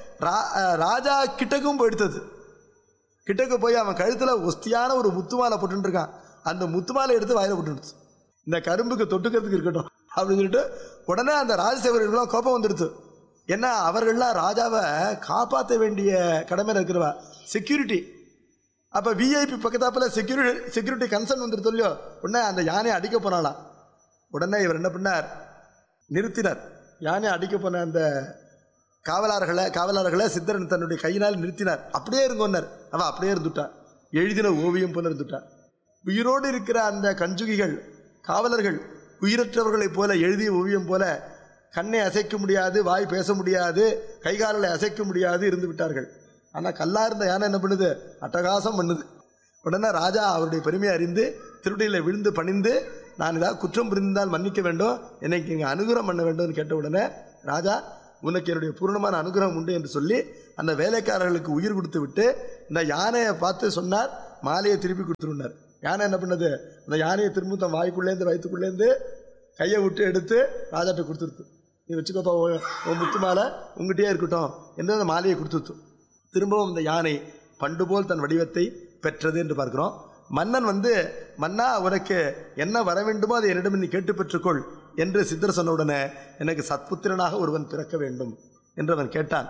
Speaker 5: ராஜா கிட்டக்கும் போயிடுத்தது. கிட்டக்கு போய் அவன் கழுத்துல ஒஸ்தியான ஒரு முத்துமாலை போட்டு இருக்கான். அந்த முத்துமாலை எடுத்து வாயில போட்டுடுச்சு. இந்த கரும்புக்கு தொட்டுக்கிறதுக்கு இருக்கட்டும் அப்படின்னு சொல்லிட்டு உடனே அந்த ராஜசேவர்களும் கோபம் வந்துடுச்சு. ஏன்னா அவர்கள்லாம் ராஜாவை காப்பாற்ற வேண்டிய கடமையில் இருக்கிறவா, செக்யூரிட்டி. அப்போ விஐபி பக்கத்தாப்பில் செக்யூரிட்டி செக்யூரிட்டி கன்சர்ன் வந்துடுது இல்லையோ. உடனே அந்த யானையை அடிக்க போனாலாம். உடனே இவர் என்ன பண்ணார்? நிறுத்தினார். யானை அடிக்க போன அந்த காவலாளர்களை காவலாளர்களை சித்தரன் தன்னுடைய கையினால் நிறுத்தினார். அப்படியே இருங்கன்னார். அவன் அப்படியே இருந்துட்டான். எழுதின ஓவியம் போல இருந்துட்டான். உயிரோடு இருக்கிற அந்த கஞ்சுகிகள் காவலர்கள் உயிரற்றவர்களைப் போல எழுதிய ஓவியம் போல கண்ணை அசைக்க முடியாது, வாய் பேச முடியாது, கைகால்களை அசைக்க முடியாது இருந்து விட்டார்கள். ஆனால் கல்லா இருந்த யானை என்ன பண்ணுது? அட்டகாசம் பண்ணுது. உடனே ராஜா அவருடைய பெருமையை அறிந்து திருடியில் விழுந்து பணிந்து, நான் ஏதாவது குற்றம் புரிந்தால் மன்னிக்க வேண்டும், என்னைக்கு இங்கே அனுகிரகம் பண்ண வேண்டும் கேட்ட உடனே ராஜா, உனக்கு என்னுடைய பூர்ணமான அனுகிரகம் உண்டு என்று சொல்லி அந்த வேலைக்காரர்களுக்கு உயிர் கொடுத்து விட்டு இந்த யானையை பார்த்து சொன்னார், மாலையை திருப்பி கொடுத்துருந்தார். யானை என்ன பண்ணது? அந்த யானையை திரும்ப தன் வாய்க்குள்ளேருந்து வயிற்றுக்குள்ளேருந்து கையை விட்டு எடுத்து ராஜாட்ட கொடுத்துருத்து. நீ வச்சுக்கோப்பா, உன் முத்து மாலை உங்ககிட்டயே இருக்கட்டும் என்று அந்த மாலையை கொடுத்துருத்து. திரும்பவும் இந்த யானை பண்டு போல் தன் வடிவத்தை பெற்றது என்று பார்க்கிறோம். மன்னன் வந்து, மன்னா உனக்கு என்ன வர வேண்டுமோ அதை என்னிடம் நீ கேட்டு பெற்றுக்கொள் என்று சித்தர் சொன்ன உடனே, எனக்கு சத்புத்திரனாக ஒருவன் பிறக்க வேண்டும் என்று அவன் கேட்டான்.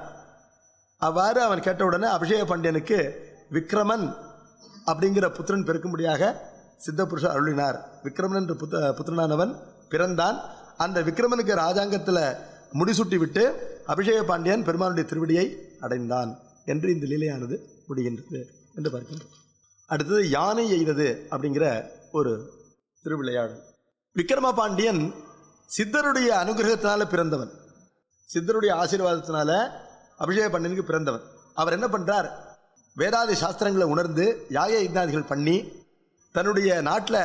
Speaker 5: அவ்வாறு அவன் கேட்ட உடனே அபிஷேக பாண்டியனுக்கு விக்ரமன் அப்படிங்கிற புத்திரன் பிறக்கும்படியாக சித்த புருஷர் அருளினார். விக்ரமன் என்று புத்த புத்திரனானவன் பிறந்தான். அந்த விக்ரமனுக்கு ராஜாங்கத்தில் முடிசூட்டி விட்டு அபிஷேக பாண்டியன் பெருமானுடைய திருவடியை அடைந்தான் என்று இந்த லீலையானது முடிகின்றது என்று பார்க்கின்றோம். அடுத்தது யானை எய்தது அப்படிங்கிற ஒரு திருவிளையாடல். விக்ரம பாண்டியன் சித்தருடைய அனுகிரகத்தினால பிறந்தவன், சித்தருடைய ஆசீர்வாதத்தினால அபிஷேக பாண்டியனுக்கு பிறந்தவன். அவர் என்ன பண்றார்? வேதாதி சாஸ்திரங்களை உணர்ந்து யாக யஜ்ஞாதிகள் பண்ணி தன்னுடைய நாட்டில்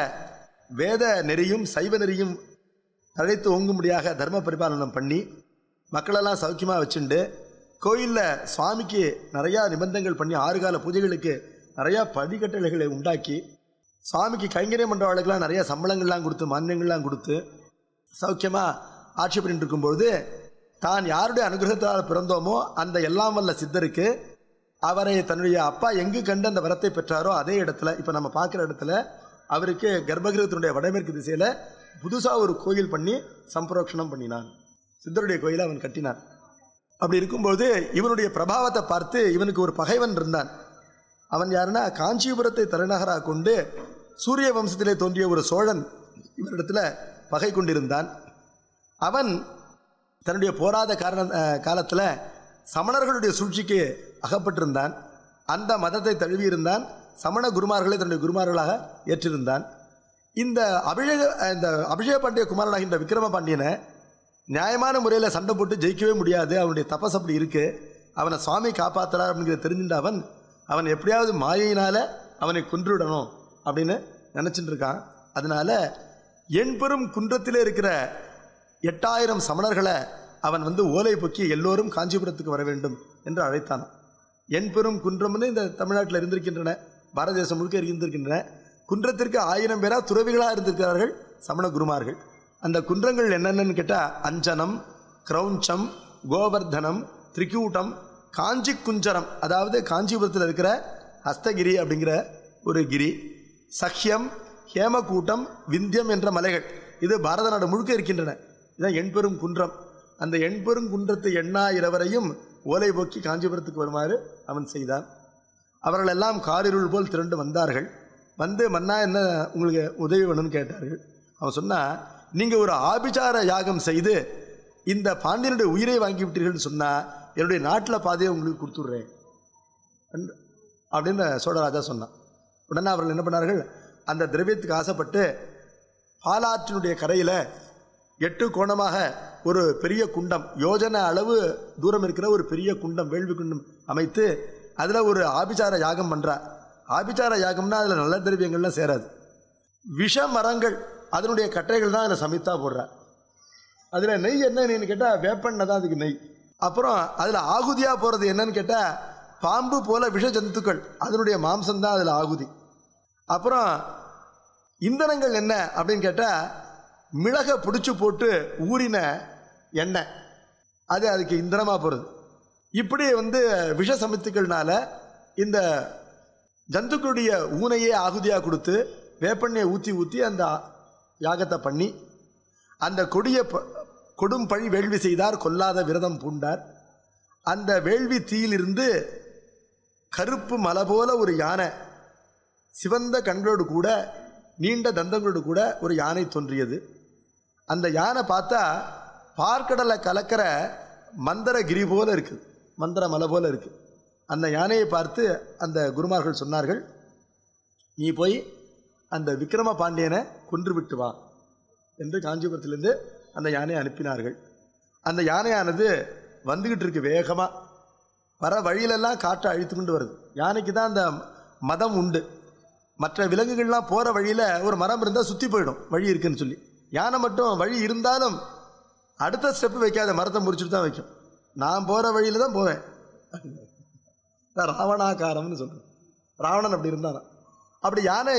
Speaker 5: வேத நெறியும் சைவ நெறியும் தழைத்து ஓங்கும்படியாக தர்ம பரிபாலனம் பண்ணி மக்களெல்லாம் சௌக்கியமாக வச்சுண்டு கோயிலில் சுவாமிக்கு நிறையா நிபந்தங்கள் பண்ணி ஆறு கால பூஜைகளுக்கு நிறையா படிக்கட்டளைகளை உண்டாக்கி சுவாமிக்கு கைங்கரியம் பண்ணுறவர்களுக்கெல்லாம் நிறையா சம்பளங்கள்லாம் கொடுத்து மானியங்கள்லாம் கொடுத்து சௌக்கியமாக ஆட்சி பண்ணிட்டு இருக்கும்பொழுது தான் யாருடைய அனுகிரகத்தால் பிறந்தோமோ அந்த எல்லாம் வல்ல சித்தருக்கு அவரை தன்னுடைய அப்பா எங்கு கண்டு அந்த வரத்தை பெற்றாரோ அதே இடத்துல, இப்போ நம்ம பார்க்குற இடத்துல அவருக்கு கர்ப்பகிரகத்தினுடைய வடமேற்கு திசையில் புதுசாக ஒரு கோயில் பண்ணி சம்பரோக்ஷணம் பண்ணினான். சித்தருடைய கோயிலை அவன் கட்டினான். அப்படி இருக்கும்போது இவனுடைய பிரபாவத்தை பார்த்து இவனுக்கு ஒரு பகைவன் இருந்தான். அவன் யாருன்னா, காஞ்சிபுரத்தை தலைநகராக கொண்டு சூரிய வம்சத்திலே தோன்றிய ஒரு சோழன் இவரிடத்துல பகை கொண்டிருந்தான். அவன் தன்னுடைய போராத காரண காலத்தில் சமணர்களுடைய சூழ்ச்சிக்கு அகப்பட்டிருந்தான். அந்த மதத்தை தழுவியிருந்தான். சமண குருமார்களை தன்னுடைய குருமார்களாக ஏற்றிருந்தான். இந்த அபிஷேக இந்த அபிஷேக பாண்டிய குமாரனாகின்ற விக்ரம பாண்டியனை நியாயமான முறையில் சண்டை போட்டு ஜெயிக்கவே முடியாது, அவனுடைய தபஸ் அப்படி இருக்கு, அவனை சுவாமி காப்பாற்றுறார் அப்படிங்கிறத தெரிஞ்சுட்டு அவன் அவன் எப்படியாவது மாயையினால் அவனை கொன்றுவிடணும் அப்படின்னு நினச்சிட்டு இருக்கான். அதனால என்பெரும் குன்றத்திலே இருக்கிற எட்டாயிரம் சமணர்களை அவன் வந்து ஓலை பொக்கி எல்லோரும் காஞ்சிபுரத்துக்கு வர வேண்டும் என்று அழைத்தான். என்பெரும் குன்றம்னு இந்த தமிழ்நாட்டில் இருந்திருக்கின்றன, பாரத தேசம் முழுக்க இருந்திருக்கின்றன. குன்றத்திற்கு ஆயிரம் பேரா துறவிகளாக இருந்திருக்கிறார்கள் சமண குருமார்கள். அந்த குன்றங்கள் என்னென்னு கேட்டால் அஞ்சனம், கிரௌஞ்சம், கோவர்தனம், திரிகூட்டம், காஞ்சி குஞ்சரம், அதாவது காஞ்சிபுரத்தில் இருக்கிற ஹஸ்தகிரி அப்படிங்கிற ஒரு கிரி, சஹ்யம், ஹேமகூட்டம், விந்தியம் என்ற மலைகள், இது பாரத நாடு முழுக்க இருக்கின்றன. இதுதான் எண்பெரும் குன்றம். அந்த எண்பெரும் குன்றத்து எண்ணாயிரவரையும் ஓலை போக்கி காஞ்சிபுரத்துக்கு வருமாறு அவன் செய்தான். அவர்கள் எல்லாம் காரிருள் போல் திரண்டு வந்தார்கள். வந்து மன்னா என்ன உங்களுக்கு உதவி வேணும்னு கேட்டார்கள். அவன் சொன்னா, நீங்கள் ஒரு ஆபிசார யாகம் செய்து இந்த பாண்டியனுடைய உயிரை வாங்கி விட்டீர்கள்னு சொன்னால் என்னுடைய நாட்டில் பாதையை உங்களுக்கு கொடுத்துட்றேன் அப்படின்னு சோழராஜா சொன்னான். உடனே அவர்கள் என்ன பண்ணார்கள், அந்த திரவியத்துக்கு ஆசைப்பட்டு பாலாற்றினுடைய கரையில் எட்டு கோணமாக ஒரு பெரிய குண்டம், யோஜனை அளவு தூரம் இருக்கிற ஒரு பெரிய குண்டம், வேள்வி குண்டம் அமைத்து அதில் ஒரு ஆபிசார யாகம் பண்ணுறார். ஆபிசார யாகம்னா அதில் நல்ல திரவியங்கள்லாம் சேராது, விஷ மரங்கள் அதனுடைய கட்டைகள் தான் அதில் சமைத்தா போடுறார். அதில் நெய் என்னன்னு கேட்டால் வேப்பெண்ணெய் தான் அதுக்கு நெய். அப்புறம் அதில் ஆகுதியாக போகிறது என்னன்னு கேட்டால் பாம்பு போல விஷ ஜந்துக்கள், அதனுடைய மாம்சம்தான் அதில் ஆகுதி. அப்புறம் இந்தனங்கள் என்ன அப்படின்னு கேட்டால் மிளகை பிடிச்சி போட்டு ஊறின எண்ணெய், அது அதுக்கு இந்தனமாக போகிறது. இப்படி வந்து விஷ சமத்துக்கள்னால இந்த ஜந்துக்களுடைய ஊனையே ஆகுதியாக கொடுத்து வேப்பெண்ணையை ஊற்றி ஊற்றி அந்த யாகத்தை பண்ணி அந்த கொடிய கொடும் பழி வேள்வி செய்தார், கொல்லாத விரதம் பூண்டார். அந்த வேள்வி தீயிலிருந்து கருப்பு மலை போல ஒரு யானை, சிவந்த கண்களோடு கூட நீண்ட தந்தங்களோடு கூட ஒரு யானை தோன்றியது. அந்த யானை பார்த்தா பார்க்கடலை கலக்கிற மந்திரகிரி போல இருக்குது, மந்திர மலை போல இருக்குது. அந்த யானையை பார்த்து அந்த குருமார்கள் சொன்னார்கள், நீ போய் அந்த விக்ரம பாண்டியனை கொன்று விட்டு வா என்று காஞ்சிபுரத்திலிருந்து அந்த யானையை அனுப்பினார்கள். அந்த யானையானது வந்துக்கிட்டு இருக்கு வேகமாக, வர வழியிலெல்லாம் காற்றை அழித்து கொண்டு வருது. யானைக்கு தான் அந்த மதம் உண்டு. மற்ற விலங்குகள்லாம் போகிற வழியில் ஒரு மரம் இருந்தால் சுற்றி போயிடும் வழி இருக்குன்னு சொல்லி, யானை மட்டும் வழி இருந்தாலும் அடுத்த ஸ்டெப்பு வைக்காத, மரத்தை முறிச்சுட்டு தான் வைக்கும். நான் போகிற வழியில் தான் போவேன். ராவணாகாரம்னு சொல்கிறேன். ராவணன் அப்படி இருந்தானா? அப்படி யானை